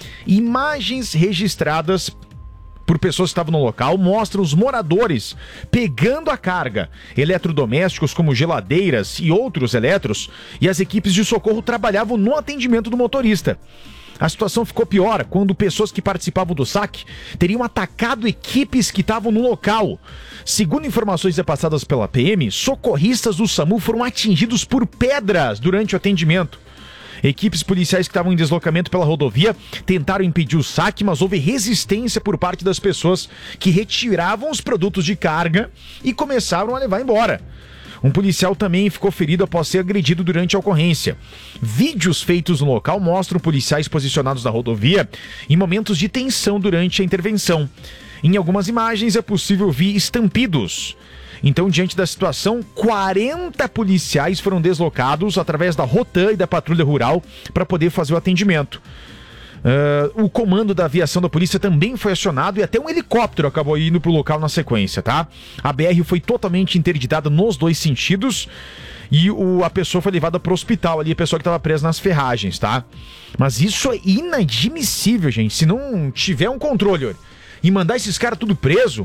Imagens registradas por pessoas que estavam no local mostram os moradores pegando a carga, eletrodomésticos como geladeiras e outros eletros, e as equipes de socorro trabalhavam no atendimento do motorista. A situação ficou pior quando pessoas que participavam do saque teriam atacado equipes que estavam no local. Segundo informações repassadas pela P M, socorristas do SAMU foram atingidos por pedras durante o atendimento. Equipes policiais que estavam em deslocamento pela rodovia tentaram impedir o saque, mas houve resistência por parte das pessoas que retiravam os produtos de carga e começaram a levar embora. Um policial também ficou ferido após ser agredido durante a ocorrência. Vídeos feitos no local mostram policiais posicionados na rodovia em momentos de tensão durante a intervenção. Em algumas imagens é possível ver estampidos. Então, diante da situação, quarenta policiais foram deslocados através da Rotan e da Patrulha Rural para poder fazer o atendimento. Uh, o comando da aviação da polícia também foi acionado e até um helicóptero acabou indo pro local na sequência, tá? A B R foi totalmente interditada nos dois sentidos e o, a pessoa foi levada pro hospital ali, a pessoa que estava presa nas ferragens, tá? Mas isso é inadmissível, gente. Se não tiver um controle e mandar esses caras tudo preso,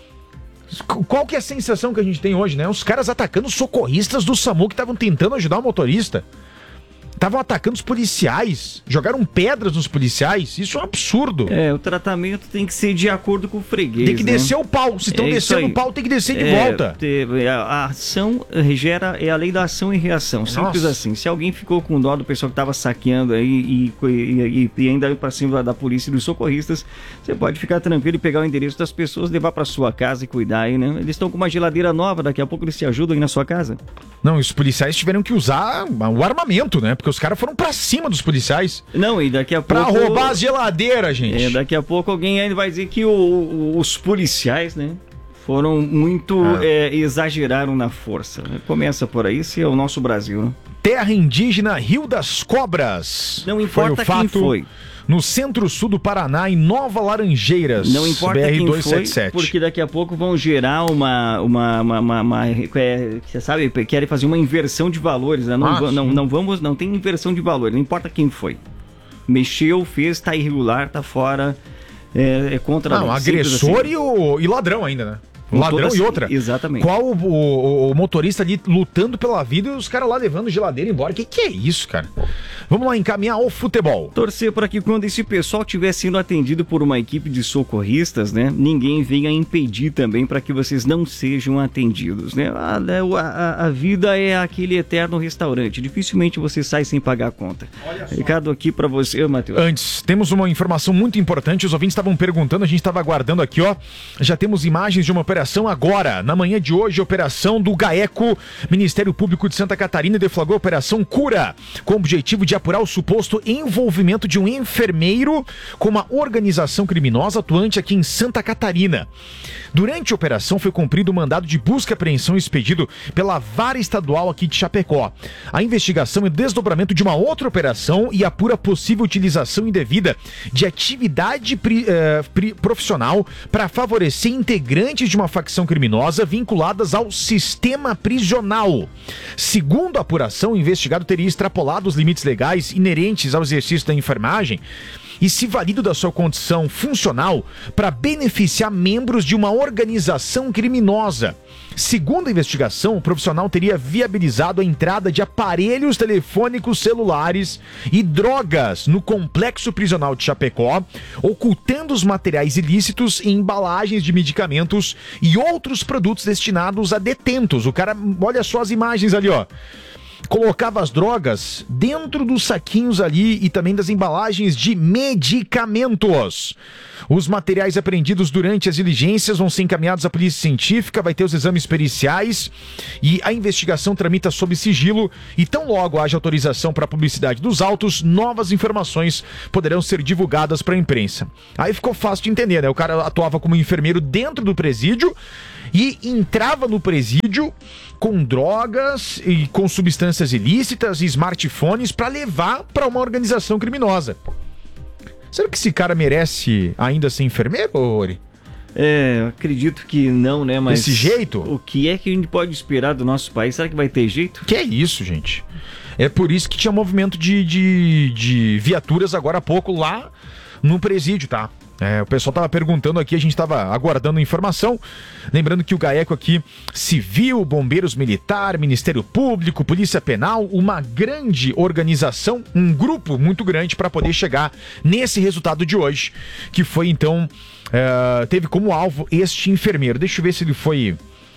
qual que é a sensação que a gente tem hoje, né? Os caras atacando os socorristas do SAMU que estavam tentando ajudar o motorista. Estavam atacando os policiais, jogaram pedras nos policiais, isso é um absurdo. É, o tratamento tem que ser de acordo com o freguês. Tem que né? descer o pau, se estão é descendo o pau tem que descer de é, volta. Ter, a, a ação gera, é a lei da ação e reação, simples Nossa. assim. Se alguém ficou com dó do pessoal que estava saqueando aí e, e, e ainda para cima da polícia e dos socorristas, você pode ficar tranquilo e pegar o endereço das pessoas, levar para sua casa e cuidar aí, né? Eles estão com uma geladeira nova, daqui a pouco eles se ajudam aí na sua casa. Não, os policiais tiveram que usar o armamento, né? Porque os caras foram pra cima dos policiais. Não, e daqui a pouco... Pra roubar as geladeiras, gente. É, daqui a pouco alguém ainda vai dizer que o, o, os policiais, né? Foram muito... Ah. É, exageraram na força. Começa por aí, esse é o nosso Brasil, né? Terra indígena Rio das Cobras. Não importa foi o quem fato... foi. No centro-sul do Paraná, em Nova Laranjeiras. Não importa B R quem duzentos e setenta e foi, sete. porque daqui a pouco vão gerar uma... uma, uma, uma, uma é, você sabe, querem fazer uma inversão de valores. Né? Não, Ah, não, não vamos... Não tem inversão de valores, não importa quem foi. Mexeu, fez, tá irregular, tá fora, é, é contra... Não, agressor assim. e, o, e ladrão ainda, né? Com Ladrão todas, e outra. Exatamente. Qual o, o, o motorista ali lutando pela vida e os caras lá levando geladeira embora. Que que é isso, cara? Vamos lá encaminhar ao futebol. Torcer para que quando esse pessoal estiver sendo atendido por uma equipe de socorristas, né, ninguém venha impedir também para que vocês não sejam atendidos, né? A, a, a vida é aquele eterno restaurante. Dificilmente você sai sem pagar a conta. Recado aqui para você, Matheus. Antes, temos uma informação muito importante. Os ouvintes estavam perguntando, a gente estava aguardando aqui, ó. Já temos imagens de uma operação agora. Na manhã de hoje, operação do GAECO. Ministério Público de Santa Catarina deflagrou a Operação Cura, com o objetivo de apurar o suposto envolvimento de um enfermeiro com uma organização criminosa atuante aqui em Santa Catarina. Durante a operação foi cumprido o mandado de busca e apreensão expedido pela Vara Estadual aqui de Chapecó. A investigação é o desdobramento de uma outra operação e apura possível utilização indevida de atividade pri, uh, pri, profissional para favorecer integrantes de uma facção criminosa vinculadas ao sistema prisional. Segundo a apuração, o investigado teria extrapolado os limites legais inerentes ao exercício da enfermagem e se valido da sua condição funcional para beneficiar membros de uma organização criminosa. Segundo a investigação, o profissional teria viabilizado a entrada de aparelhos telefônicos celulares e drogas no complexo prisional de Chapecó, ocultando os materiais ilícitos em embalagens de medicamentos e outros produtos destinados a detentos. O cara, olha só as imagens ali, ó. Colocava as drogas dentro dos saquinhos ali e também das embalagens de medicamentos. Os materiais apreendidos durante as diligências vão ser encaminhados à polícia científica, vai ter os exames periciais e a investigação tramita sob sigilo e tão logo haja autorização para a publicidade dos autos, novas informações poderão ser divulgadas para a imprensa. Aí ficou fácil de entender, né? O cara atuava como enfermeiro dentro do presídio e entrava no presídio com drogas e com substâncias ilícitas e smartphones para levar para uma organização criminosa. Será que esse cara merece ainda ser enfermeiro, Ori? É, acredito que não, né? Mas desse jeito? O que é que a gente pode esperar do nosso país? Será que vai ter jeito? Que é isso, gente? É por isso que tinha movimento de, de, de viaturas agora há pouco lá no presídio, tá? É, o pessoal tava perguntando aqui, a gente tava aguardando informação. Lembrando que o GAECO aqui, civil, bombeiros militar, Ministério Público, Polícia Penal, uma grande organização, um grupo muito grande para poder chegar nesse resultado de hoje, que foi então, é, teve como alvo este enfermeiro. Deixa eu ver se ele foi...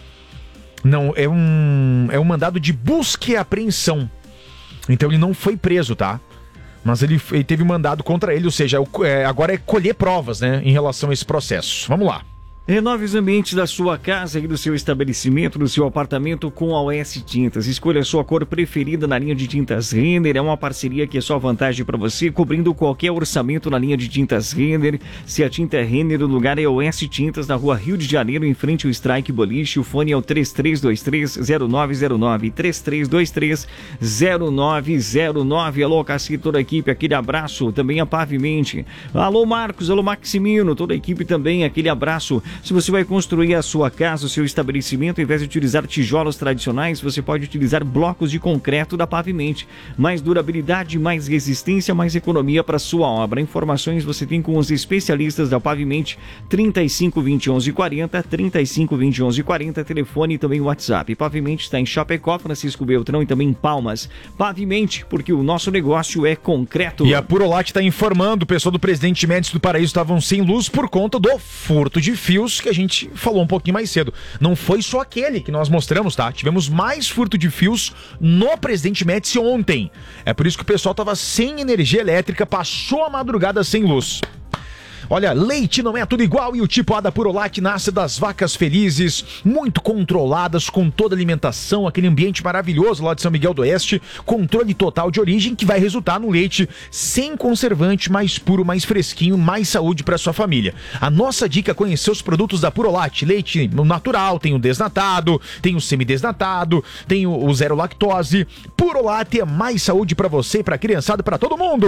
Não, é um, é um mandado de busca e apreensão. Então ele não foi preso, tá? Mas ele, ele teve um mandado contra ele, ou seja, é, agora é colher provas, né, em relação a esse processo. Vamos lá. Renove os ambientes da sua casa e do seu estabelecimento, do seu apartamento com a O S Tintas. Escolha a sua cor preferida na linha de tintas Renner. É uma parceria que é só vantagem para você, cobrindo qualquer orçamento na linha de tintas Renner. Se a tinta é Renner, o lugar é O S Tintas, na rua Rio de Janeiro, em frente ao Strike Boliche. O fone é o três três dois três, zero nove zero nove, três três dois três, zero nove zero nove. Alô, Cassi, toda a equipe, aquele abraço. Também a Pavimente. Alô, Marcos, alô, Maximino, toda a equipe também, aquele abraço. Se você vai construir a sua casa, o seu estabelecimento, ao invés de utilizar tijolos tradicionais, você pode utilizar blocos de concreto da Pavimente. Mais durabilidade, mais resistência, mais economia para sua obra. Informações você tem com os especialistas da Pavimente, trinta e cinco, vinte e onze, quarenta, trinta e cinco, vinte e onze, quarenta, telefone e também WhatsApp. Pavimente está em Chapecó, Francisco Beltrão e também em Palmas. Pavimente, porque o nosso negócio é concreto. E a Purolate está informando, o pessoal do Presidente Médici do Paraíso estavam sem luz por conta do furto de fios que a gente falou um pouquinho mais cedo. Não foi só aquele que nós mostramos, tá? Tivemos mais furto de fios no Presidente Médici ontem. É por isso que o pessoal tava sem energia elétrica, passou a madrugada sem luz. Olha, leite não é tudo igual e o tipo A da Purolate nasce das vacas felizes, muito controladas, com toda a alimentação, aquele ambiente maravilhoso lá de São Miguel do Oeste, controle total de origem que vai resultar num leite sem conservante, mais puro, mais fresquinho, mais saúde para sua família. A nossa dica é conhecer os produtos da Purolate, leite natural, tem o desnatado, tem o semidesnatado, tem o, o zero lactose. Purolate é mais saúde para você e para criançada, para todo mundo.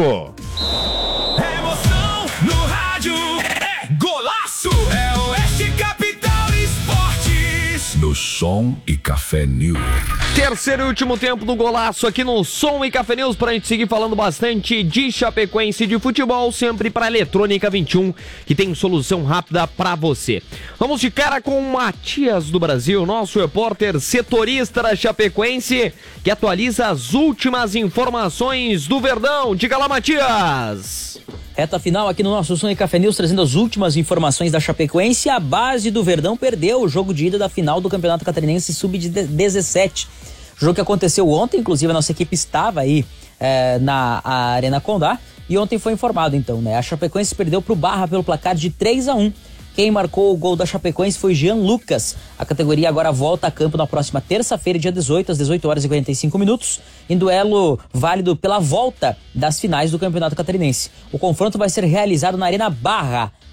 Emoção no rádio é golaço, é Oeste Capital Esportes. No Som e Café News. Terceiro e último tempo do golaço aqui no Som e Café News, pra gente seguir falando bastante de Chapecoense, de futebol, sempre pra Eletrônica vinte e um, que tem solução rápida pra você. Vamos de cara com o Matias do Brasil, nosso repórter setorista da Chapecoense, que atualiza as últimas informações do Verdão. Diga lá, Matias! Reta final aqui no nosso Som e Café News, trazendo as últimas informações da Chapecoense. A base do Verdão perdeu o jogo de ida da final do Campeonato Catarinense sub dezessete. Jogo que aconteceu ontem, inclusive a nossa equipe estava aí é, na Arena Condá. E ontem foi informado então, né? A Chapecoense perdeu pro Barra pelo placar de três a um. Quem marcou o gol da Chapecoense foi Jean Lucas. A categoria agora volta a campo na próxima terça-feira, dia dezoito, às dezoito horas e quarenta e cinco minutos, em duelo válido pela volta das finais do Campeonato Catarinense. O confronto vai ser realizado na Arena Barra,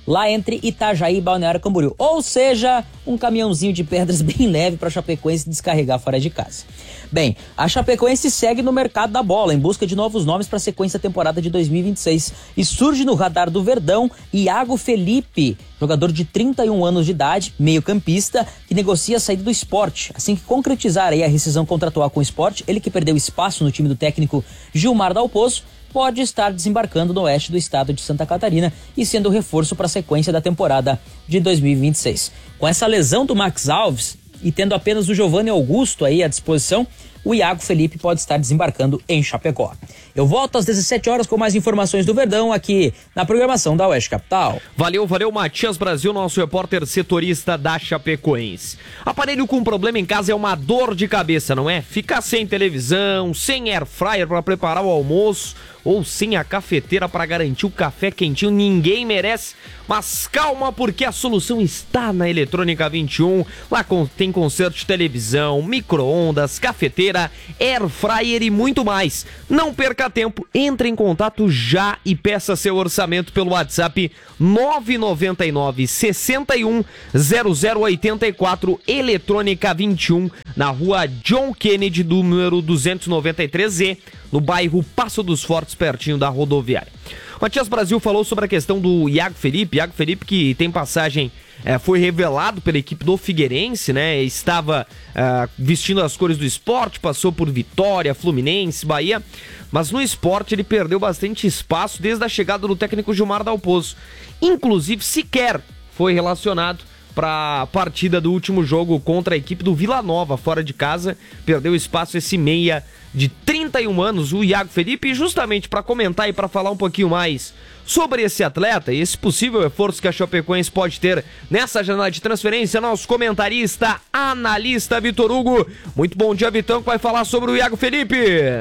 lá entre Itajaí e Balneário Camboriú. Ou seja, um caminhãozinho de pedras bem leve para a Chapecoense descarregar fora de casa. Bem, a Chapecoense segue no mercado da bola, em busca de novos nomes para a sequência da temporada de dois mil e vinte e seis. E surge no radar do Verdão Iago Felipe, jogador de trinta e um anos de idade, meio-campista, que negocia a saída do Sport. Assim que concretizar aí a rescisão contratual com o Sport, ele que perdeu espaço no time do técnico Gilmar Dalpozo, pode estar desembarcando no oeste do estado de Santa Catarina e sendo reforço para a sequência da temporada de dois mil e vinte e seis. Com essa lesão do Max Alves e tendo apenas o Giovanni Augusto aí à disposição, o Iago Felipe pode estar desembarcando em Chapecó. Eu volto às dezessete horas com mais informações do Verdão aqui na programação da Oeste Capital. Valeu, valeu, Matias Brasil, nosso repórter setorista da Chapecoense. Aparelho com problema em casa é uma dor de cabeça, não é? Ficar sem televisão, sem air fryer para preparar o almoço ou sem a cafeteira para garantir o café quentinho, ninguém merece. Mas calma, porque a solução está na Eletrônica vinte e um. Lá tem conserto de televisão, micro-ondas, cafeteira, air fryer e muito mais. Não perca tempo, entre em contato já e peça seu orçamento pelo WhatsApp nove nove nove, seis um, zero zero oito quatro, Eletrônica vinte e um, na rua John Kennedy, número duzentos e noventa e três Z, no bairro Passo dos Fortes, pertinho da rodoviária. Matias Brasil falou sobre a questão do Iago Felipe, Iago Felipe que tem passagem, é, foi revelado pela equipe do Figueirense, né? Estava é, vestindo as cores do Sport, passou por Vitória, Fluminense, Bahia, mas no Sport ele perdeu bastante espaço desde a chegada do técnico Gilmar Dalpozo. Inclusive, sequer foi relacionado para a partida do último jogo contra a equipe do Vila Nova, fora de casa. Perdeu espaço esse meia de trinta e um anos, o Iago Felipe, e justamente para comentar e para falar um pouquinho mais sobre esse atleta e esse possível reforço que a Chapecoense pode ter nessa janela de transferência, nosso comentarista, analista Vitor Hugo. Muito bom dia, Vitão, que vai falar sobre o Iago Felipe.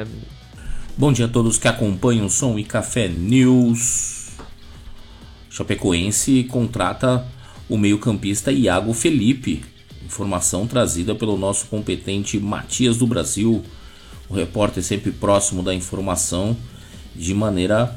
Bom dia a todos que acompanham o Som e Café News. Chapecoense contrata o meio-campista Iago Felipe. Informação trazida pelo nosso competente Matias do Brasil. O repórter sempre próximo da informação de maneira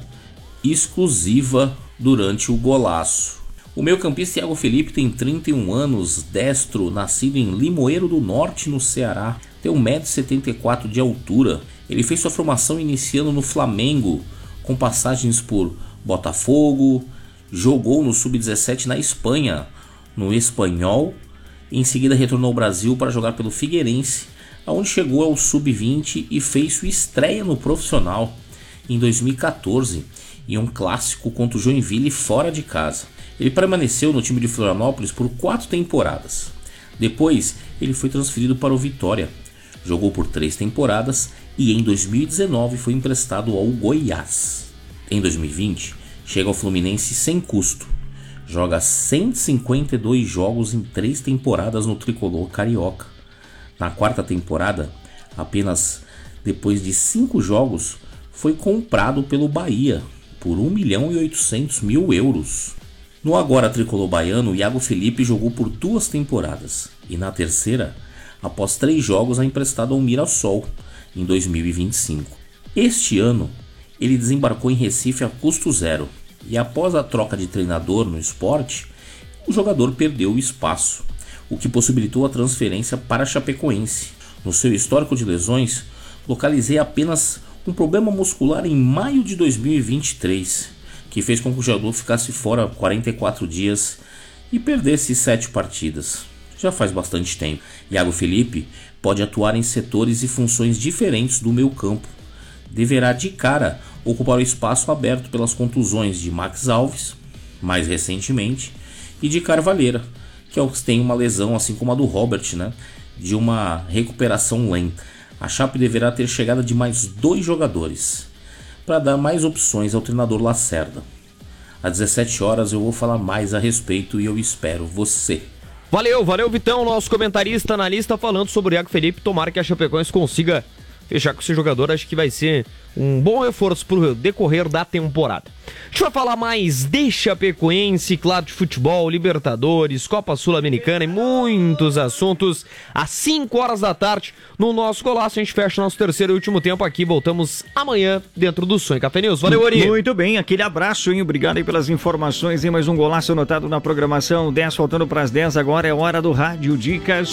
exclusiva durante o golaço. O meio-campista Iago Felipe tem trinta e um anos, destro, nascido em Limoeiro do Norte, no Ceará. Tem um metro e setenta e quatro de altura. Ele fez sua formação iniciando no Flamengo, com passagens por Botafogo, jogou no sub dezessete na Espanha, no Espanhol, e em seguida retornou ao Brasil para jogar pelo Figueirense, onde chegou ao sub vinte e fez sua estreia no profissional em dois mil e catorze, em um clássico contra o Joinville fora de casa. Ele permaneceu no time de Florianópolis por quatro temporadas. Depois, ele foi transferido para o Vitória, jogou por três temporadas e em dois mil e dezenove foi emprestado ao Goiás. Em dois mil e vinte, chega ao Fluminense sem custo. Joga cento e cinquenta e dois jogos em três temporadas no tricolor carioca. Na quarta temporada, apenas depois de cinco jogos, foi comprado pelo Bahia por um milhão e oitocentos mil euros. No agora tricolor baiano, Iago Felipe jogou por duas temporadas e na terceira, após três jogos, é emprestado ao Mirassol em dois mil e vinte e cinco. Este ano, ele desembarcou em Recife a custo zero e após a troca de treinador no Sport, o jogador perdeu o espaço, o que possibilitou a transferência para a Chapecoense. No seu histórico de lesões, localizei apenas um problema muscular em maio de dois mil e vinte e três, que fez com que o jogador ficasse fora quarenta e quatro dias e perdesse sete partidas. Já faz bastante tempo. Iago Felipe pode atuar em setores e funções diferentes do meio-campo. Deverá de cara ocupar o espaço aberto pelas contusões de Max Alves, mais recentemente, e de Carvalheira, que é o que tem uma lesão assim como a do Robert, né, de uma recuperação lenta. A Chape deverá ter chegada de mais dois jogadores, para dar mais opções ao treinador Lacerda. Às dezessete horas eu vou falar mais a respeito e eu espero você. Valeu, valeu Vitão, nosso comentarista, analista, falando sobre o Iago Felipe. Tomara que a Chapecoense consiga fechar com esse jogador, acho que vai ser um bom reforço pro decorrer da temporada. A gente vai falar mais de Chapecoense, claro, de futebol, Libertadores, Copa Sul-Americana e muitos assuntos às cinco horas da tarde no nosso Golaço. A gente fecha nosso terceiro e último tempo aqui. Voltamos amanhã dentro do Sonho Café News. Valeu, Ori! Muito bem, aquele abraço, hein? Obrigado aí pelas informações. Em mais um Golaço anotado na programação. dez faltando para as dez. Agora é hora do Rádio Dicas.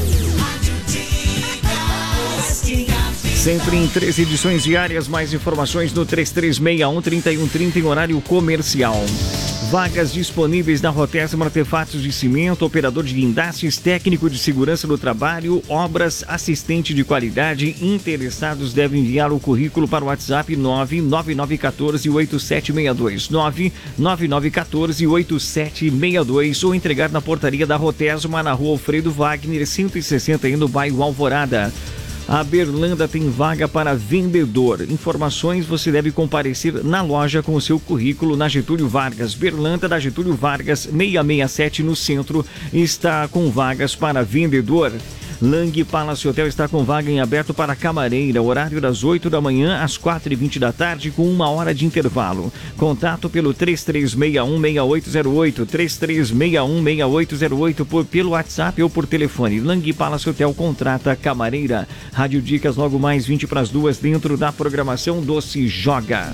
Sempre em três edições diárias, mais informações no três três seis um, três um três zero em horário comercial. Vagas disponíveis na Rotesma Artefatos de Cimento, operador de guindastes, técnico de segurança do trabalho, obras, assistente de qualidade. Interessados devem enviar o currículo para o WhatsApp nove nove nove um quatro oito sete seis dois, nove nove nove um quatro oito sete seis dois, ou entregar na portaria da Rotesma, na rua Alfredo Wagner, cento e sessenta, no bairro Alvorada. A Berlanda tem vaga para vendedor. Informações, você deve comparecer na loja com o seu currículo na Getúlio Vargas. Berlanda da Getúlio Vargas, seiscentos e sessenta e sete no centro, está com vagas para vendedor. Lang Palace Hotel está com vaga em aberto para camareira, horário das oito da manhã às quatro e vinte da tarde, com uma hora de intervalo. Contato pelo três três seis um, seis oito zero oito, três três seis um, seis oito zero oito, por, pelo WhatsApp ou por telefone. Lang Palace Hotel contrata camareira. Rádio Dicas logo mais vinte para as duas dentro da programação do Se Joga.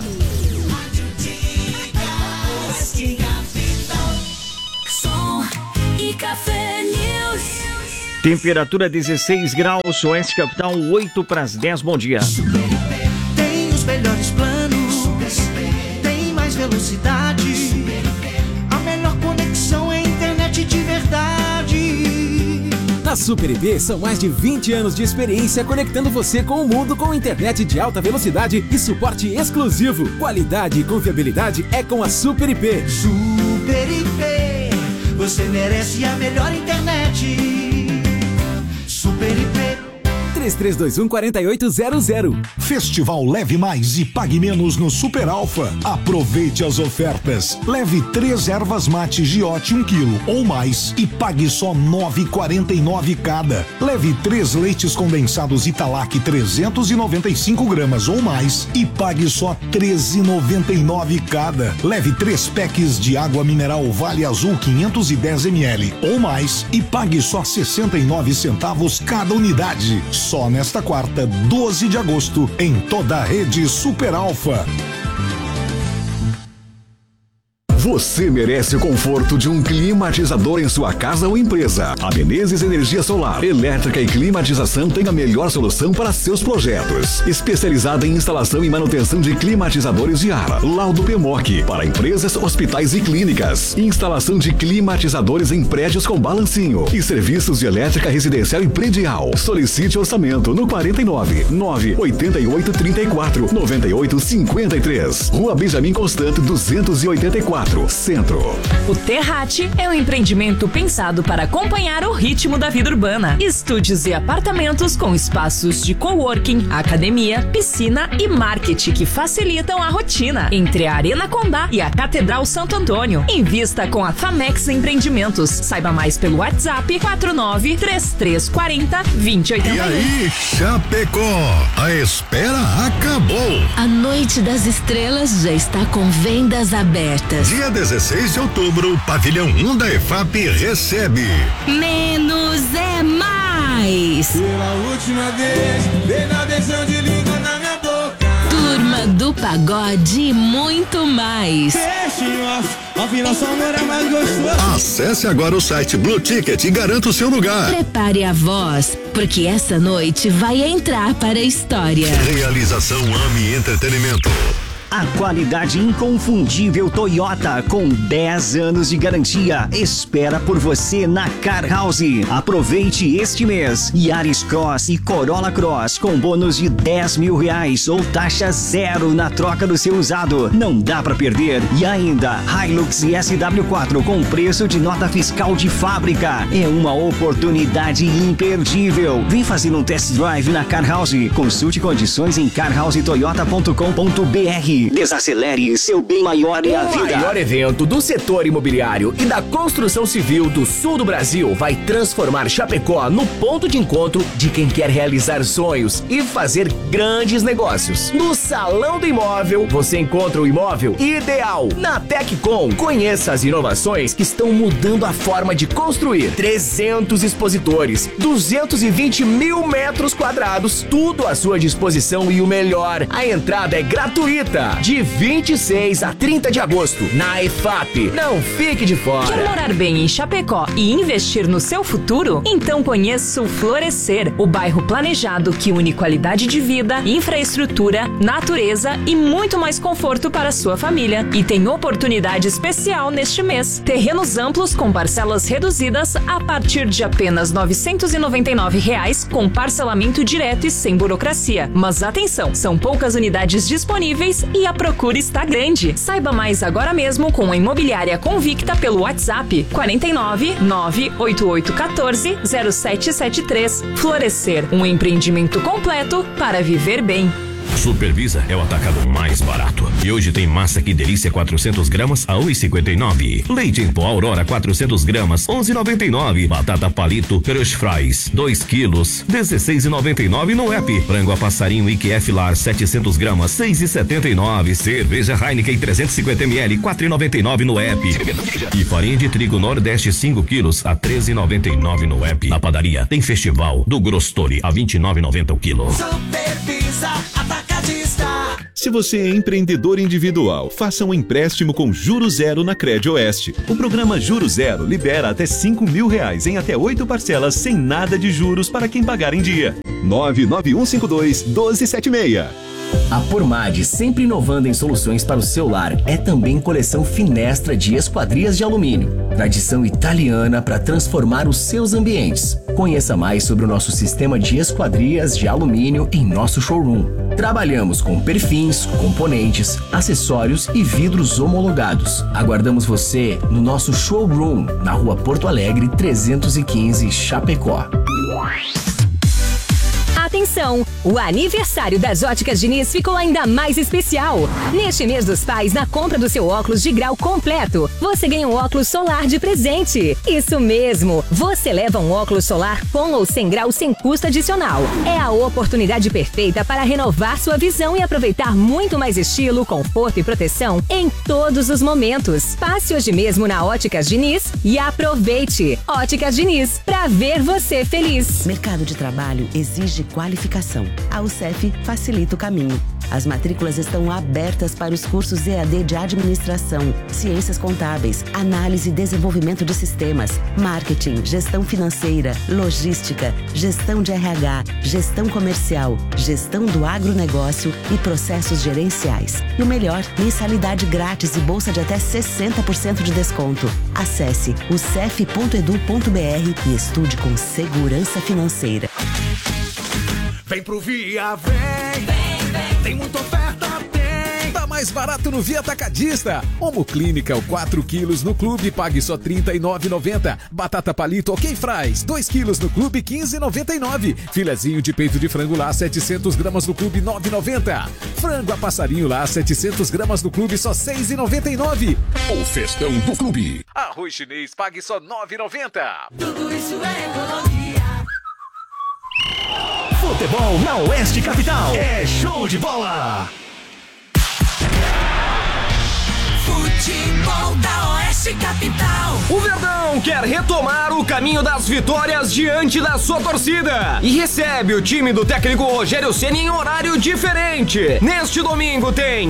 Som e Café News. Temperatura dezesseis graus, Oeste Capital, oito para as dez. Bom dia. Tem os melhores planos, tem mais velocidade, a melhor conexão é internet de verdade. Na Super I P são mais de vinte anos de experiência conectando você com o mundo com internet de alta velocidade e suporte exclusivo. Qualidade e confiabilidade é com a Super I P. Super I P, você merece a melhor internet. Super I P. três três dois um, quatro oito zero zero. Festival Leve Mais e Pague Menos no Super Alfa. Aproveite as ofertas. Leve três ervas mate Giote um quilo ou mais e pague só nove reais e quarenta e nove cada. Leve três leites condensados Italac trezentos e noventa e cinco gramas ou mais e pague só treze reais e noventa e nove cada. Leve três packs de água mineral Vale Azul quinhentos e dez mililitros ou mais e pague só sessenta e nove centavos cada unidade. Só nesta quarta, doze de agosto, em toda a rede Super Alfa. Você merece o conforto de um climatizador em sua casa ou empresa. A Menezes Energia Solar, Elétrica e Climatização tem a melhor solução para seus projetos. Especializada em instalação e manutenção de climatizadores de ar. Laudo P M O C para empresas, hospitais e clínicas. Instalação de climatizadores em prédios com balancinho. E serviços de elétrica residencial e predial. Solicite orçamento no quarenta e nove, nove oitenta e oito, trinta e quatro, noventa e oito, cinquenta e três. Rua Benjamin Constant, duzentos e oitenta e quatro. Centro. O Terrate é um empreendimento pensado para acompanhar o ritmo da vida urbana. Estúdios e apartamentos com espaços de coworking, academia, piscina e marketing que facilitam a rotina entre a Arena Condá e a Catedral Santo Antônio. Invista com a Famex Empreendimentos. Saiba mais pelo WhatsApp quatro nove três três quatro zero, dois zero oito um. E aí, Chapecó, a espera acabou. A Noite das Estrelas já está com vendas abertas. Dia dezesseis de outubro, Pavilhão um da E F A P recebe Menos é Mais. Pela última vez, vem na beijão de língua na minha boca. Turma do Pagode e muito mais. Afinal, seu amor é mais gostoso. Acesse agora o site Blue Ticket e garanta o seu lugar. Prepare a voz, porque essa noite vai entrar para a história. Realização AMI Entretenimento. A qualidade inconfundível Toyota com dez anos de garantia espera por você na Car House. Aproveite este mês. Yaris Cross e Corolla Cross com bônus de dez mil reais ou taxa zero na troca do seu usado. Não dá pra perder. E ainda Hilux e S W quatro com preço de nota fiscal de fábrica. É uma oportunidade imperdível. Vem fazer um test drive na Car House. Consulte condições em car house toyota ponto com ponto b r. Acelere, desacelere, seu bem maior é a vida. O maior evento do setor imobiliário e da construção civil do sul do Brasil vai transformar Chapecó no ponto de encontro de quem quer realizar sonhos e fazer grandes negócios. No Salão do Imóvel, você encontra o imóvel ideal. Na Teccom, conheça as inovações que estão mudando a forma de construir. trezentos expositores, duzentos e vinte mil metros quadrados, tudo à sua disposição e o melhor, a entrada é gratuita. De vinte e seis a trinta de agosto, na E F A P. Não fique de fora. Quer morar bem em Chapecó e investir no seu futuro? Então conheça o Florescer, o bairro planejado que une qualidade de vida, infraestrutura, natureza e muito mais conforto para a sua família. E tem oportunidade especial neste mês. Terrenos amplos com parcelas reduzidas a partir de apenas novecentos e noventa e nove reais, com parcelamento direto e sem burocracia. Mas atenção, são poucas unidades disponíveis e a procura está grande. Saiba mais agora mesmo com a Imobiliária Convicta pelo WhatsApp quarenta e nove, nove oito oito um quatro, zero sete sete três. Florescer, um empreendimento completo para viver bem. Supervisa é o atacado mais barato. E hoje tem massa que delícia quatrocentos gramas a um e cinquenta e nove. Leite em pó Aurora quatrocentos gramas onze e noventa e nove. Batata palito Crush Fries dois quilos dezesseis e noventa e nove no app. Frango a passarinho I Q F Lar setecentos gramas seis e setenta e nove. Cerveja Heineken trezentos e cinquenta mililitros quatro e noventa e nove no app. E farinha de trigo Nordeste cinco quilos a treze e noventa e nove no app. Na padaria tem Festival do Grostori a vinte e nove e noventa o quilo. Supervisa Atacadista. Se você é empreendedor individual, faça um empréstimo com juros zero na Credioeste. O programa Juros Zero libera até cinco mil reais em até oito parcelas sem nada de juros para quem pagar em dia. nove nove um cinco dois, um dois sete seis. A Pormad, sempre inovando em soluções para o celular, é também coleção Finestra de esquadrias de alumínio. Tradição italiana para transformar os seus ambientes. Conheça mais sobre o nosso sistema de esquadrias de alumínio em nosso showroom. Trabalhamos com perfins, componentes, acessórios e vidros homologados. Aguardamos você no nosso showroom, na Rua Porto Alegre trezentos e quinze, Chapecó. Atenção! O aniversário das Óticas Diniz ficou ainda mais especial. Neste mês dos pais, na compra do seu óculos de grau completo, você ganha um óculos solar de presente. Isso mesmo! Você leva um óculos solar com ou sem grau sem custo adicional. É a oportunidade perfeita para renovar sua visão e aproveitar muito mais estilo, conforto e proteção em todos os momentos. Passe hoje mesmo na Óticas Diniz e aproveite! Óticas Diniz, pra ver você feliz. Mercado de trabalho exige qualificação. A U C F facilita o caminho. As matrículas estão abertas para os cursos E A D de Administração, Ciências Contábeis, Análise e Desenvolvimento de Sistemas, Marketing, Gestão Financeira, Logística, Gestão de R H, Gestão Comercial, Gestão do Agronegócio e Processos Gerenciais. E o melhor, mensalidade grátis e bolsa de até sessenta por cento de desconto. Acesse u c f ponto edu ponto b r e estude com segurança financeira. Vem pro Via, vem, vem, vem. Tem muita oferta, tem. Tá mais barato no Via Atacadista. Homo Clínica, o quatro quilos no clube, pague só trinta e nove reais e noventa centavos. Batata palito Ok Fries, dois quilos no clube, quinze reais e noventa e nove centavos. Filezinho de peito de frango lá, setecentos gramas no clube, nove reais e noventa centavos. Frango a passarinho lá, setecentos gramas no clube, só seis reais e noventa e nove centavos. O festão do clube. Arroz chinês, pague só nove reais e noventa centavos. Tudo isso é economia. Futebol na Oeste Capital. É show de bola. Futebol da Oeste Capital. O Verdão quer retomar o caminho das vitórias diante da sua torcida e recebe o time do técnico Rogério Ceni em horário diferente. Neste domingo tem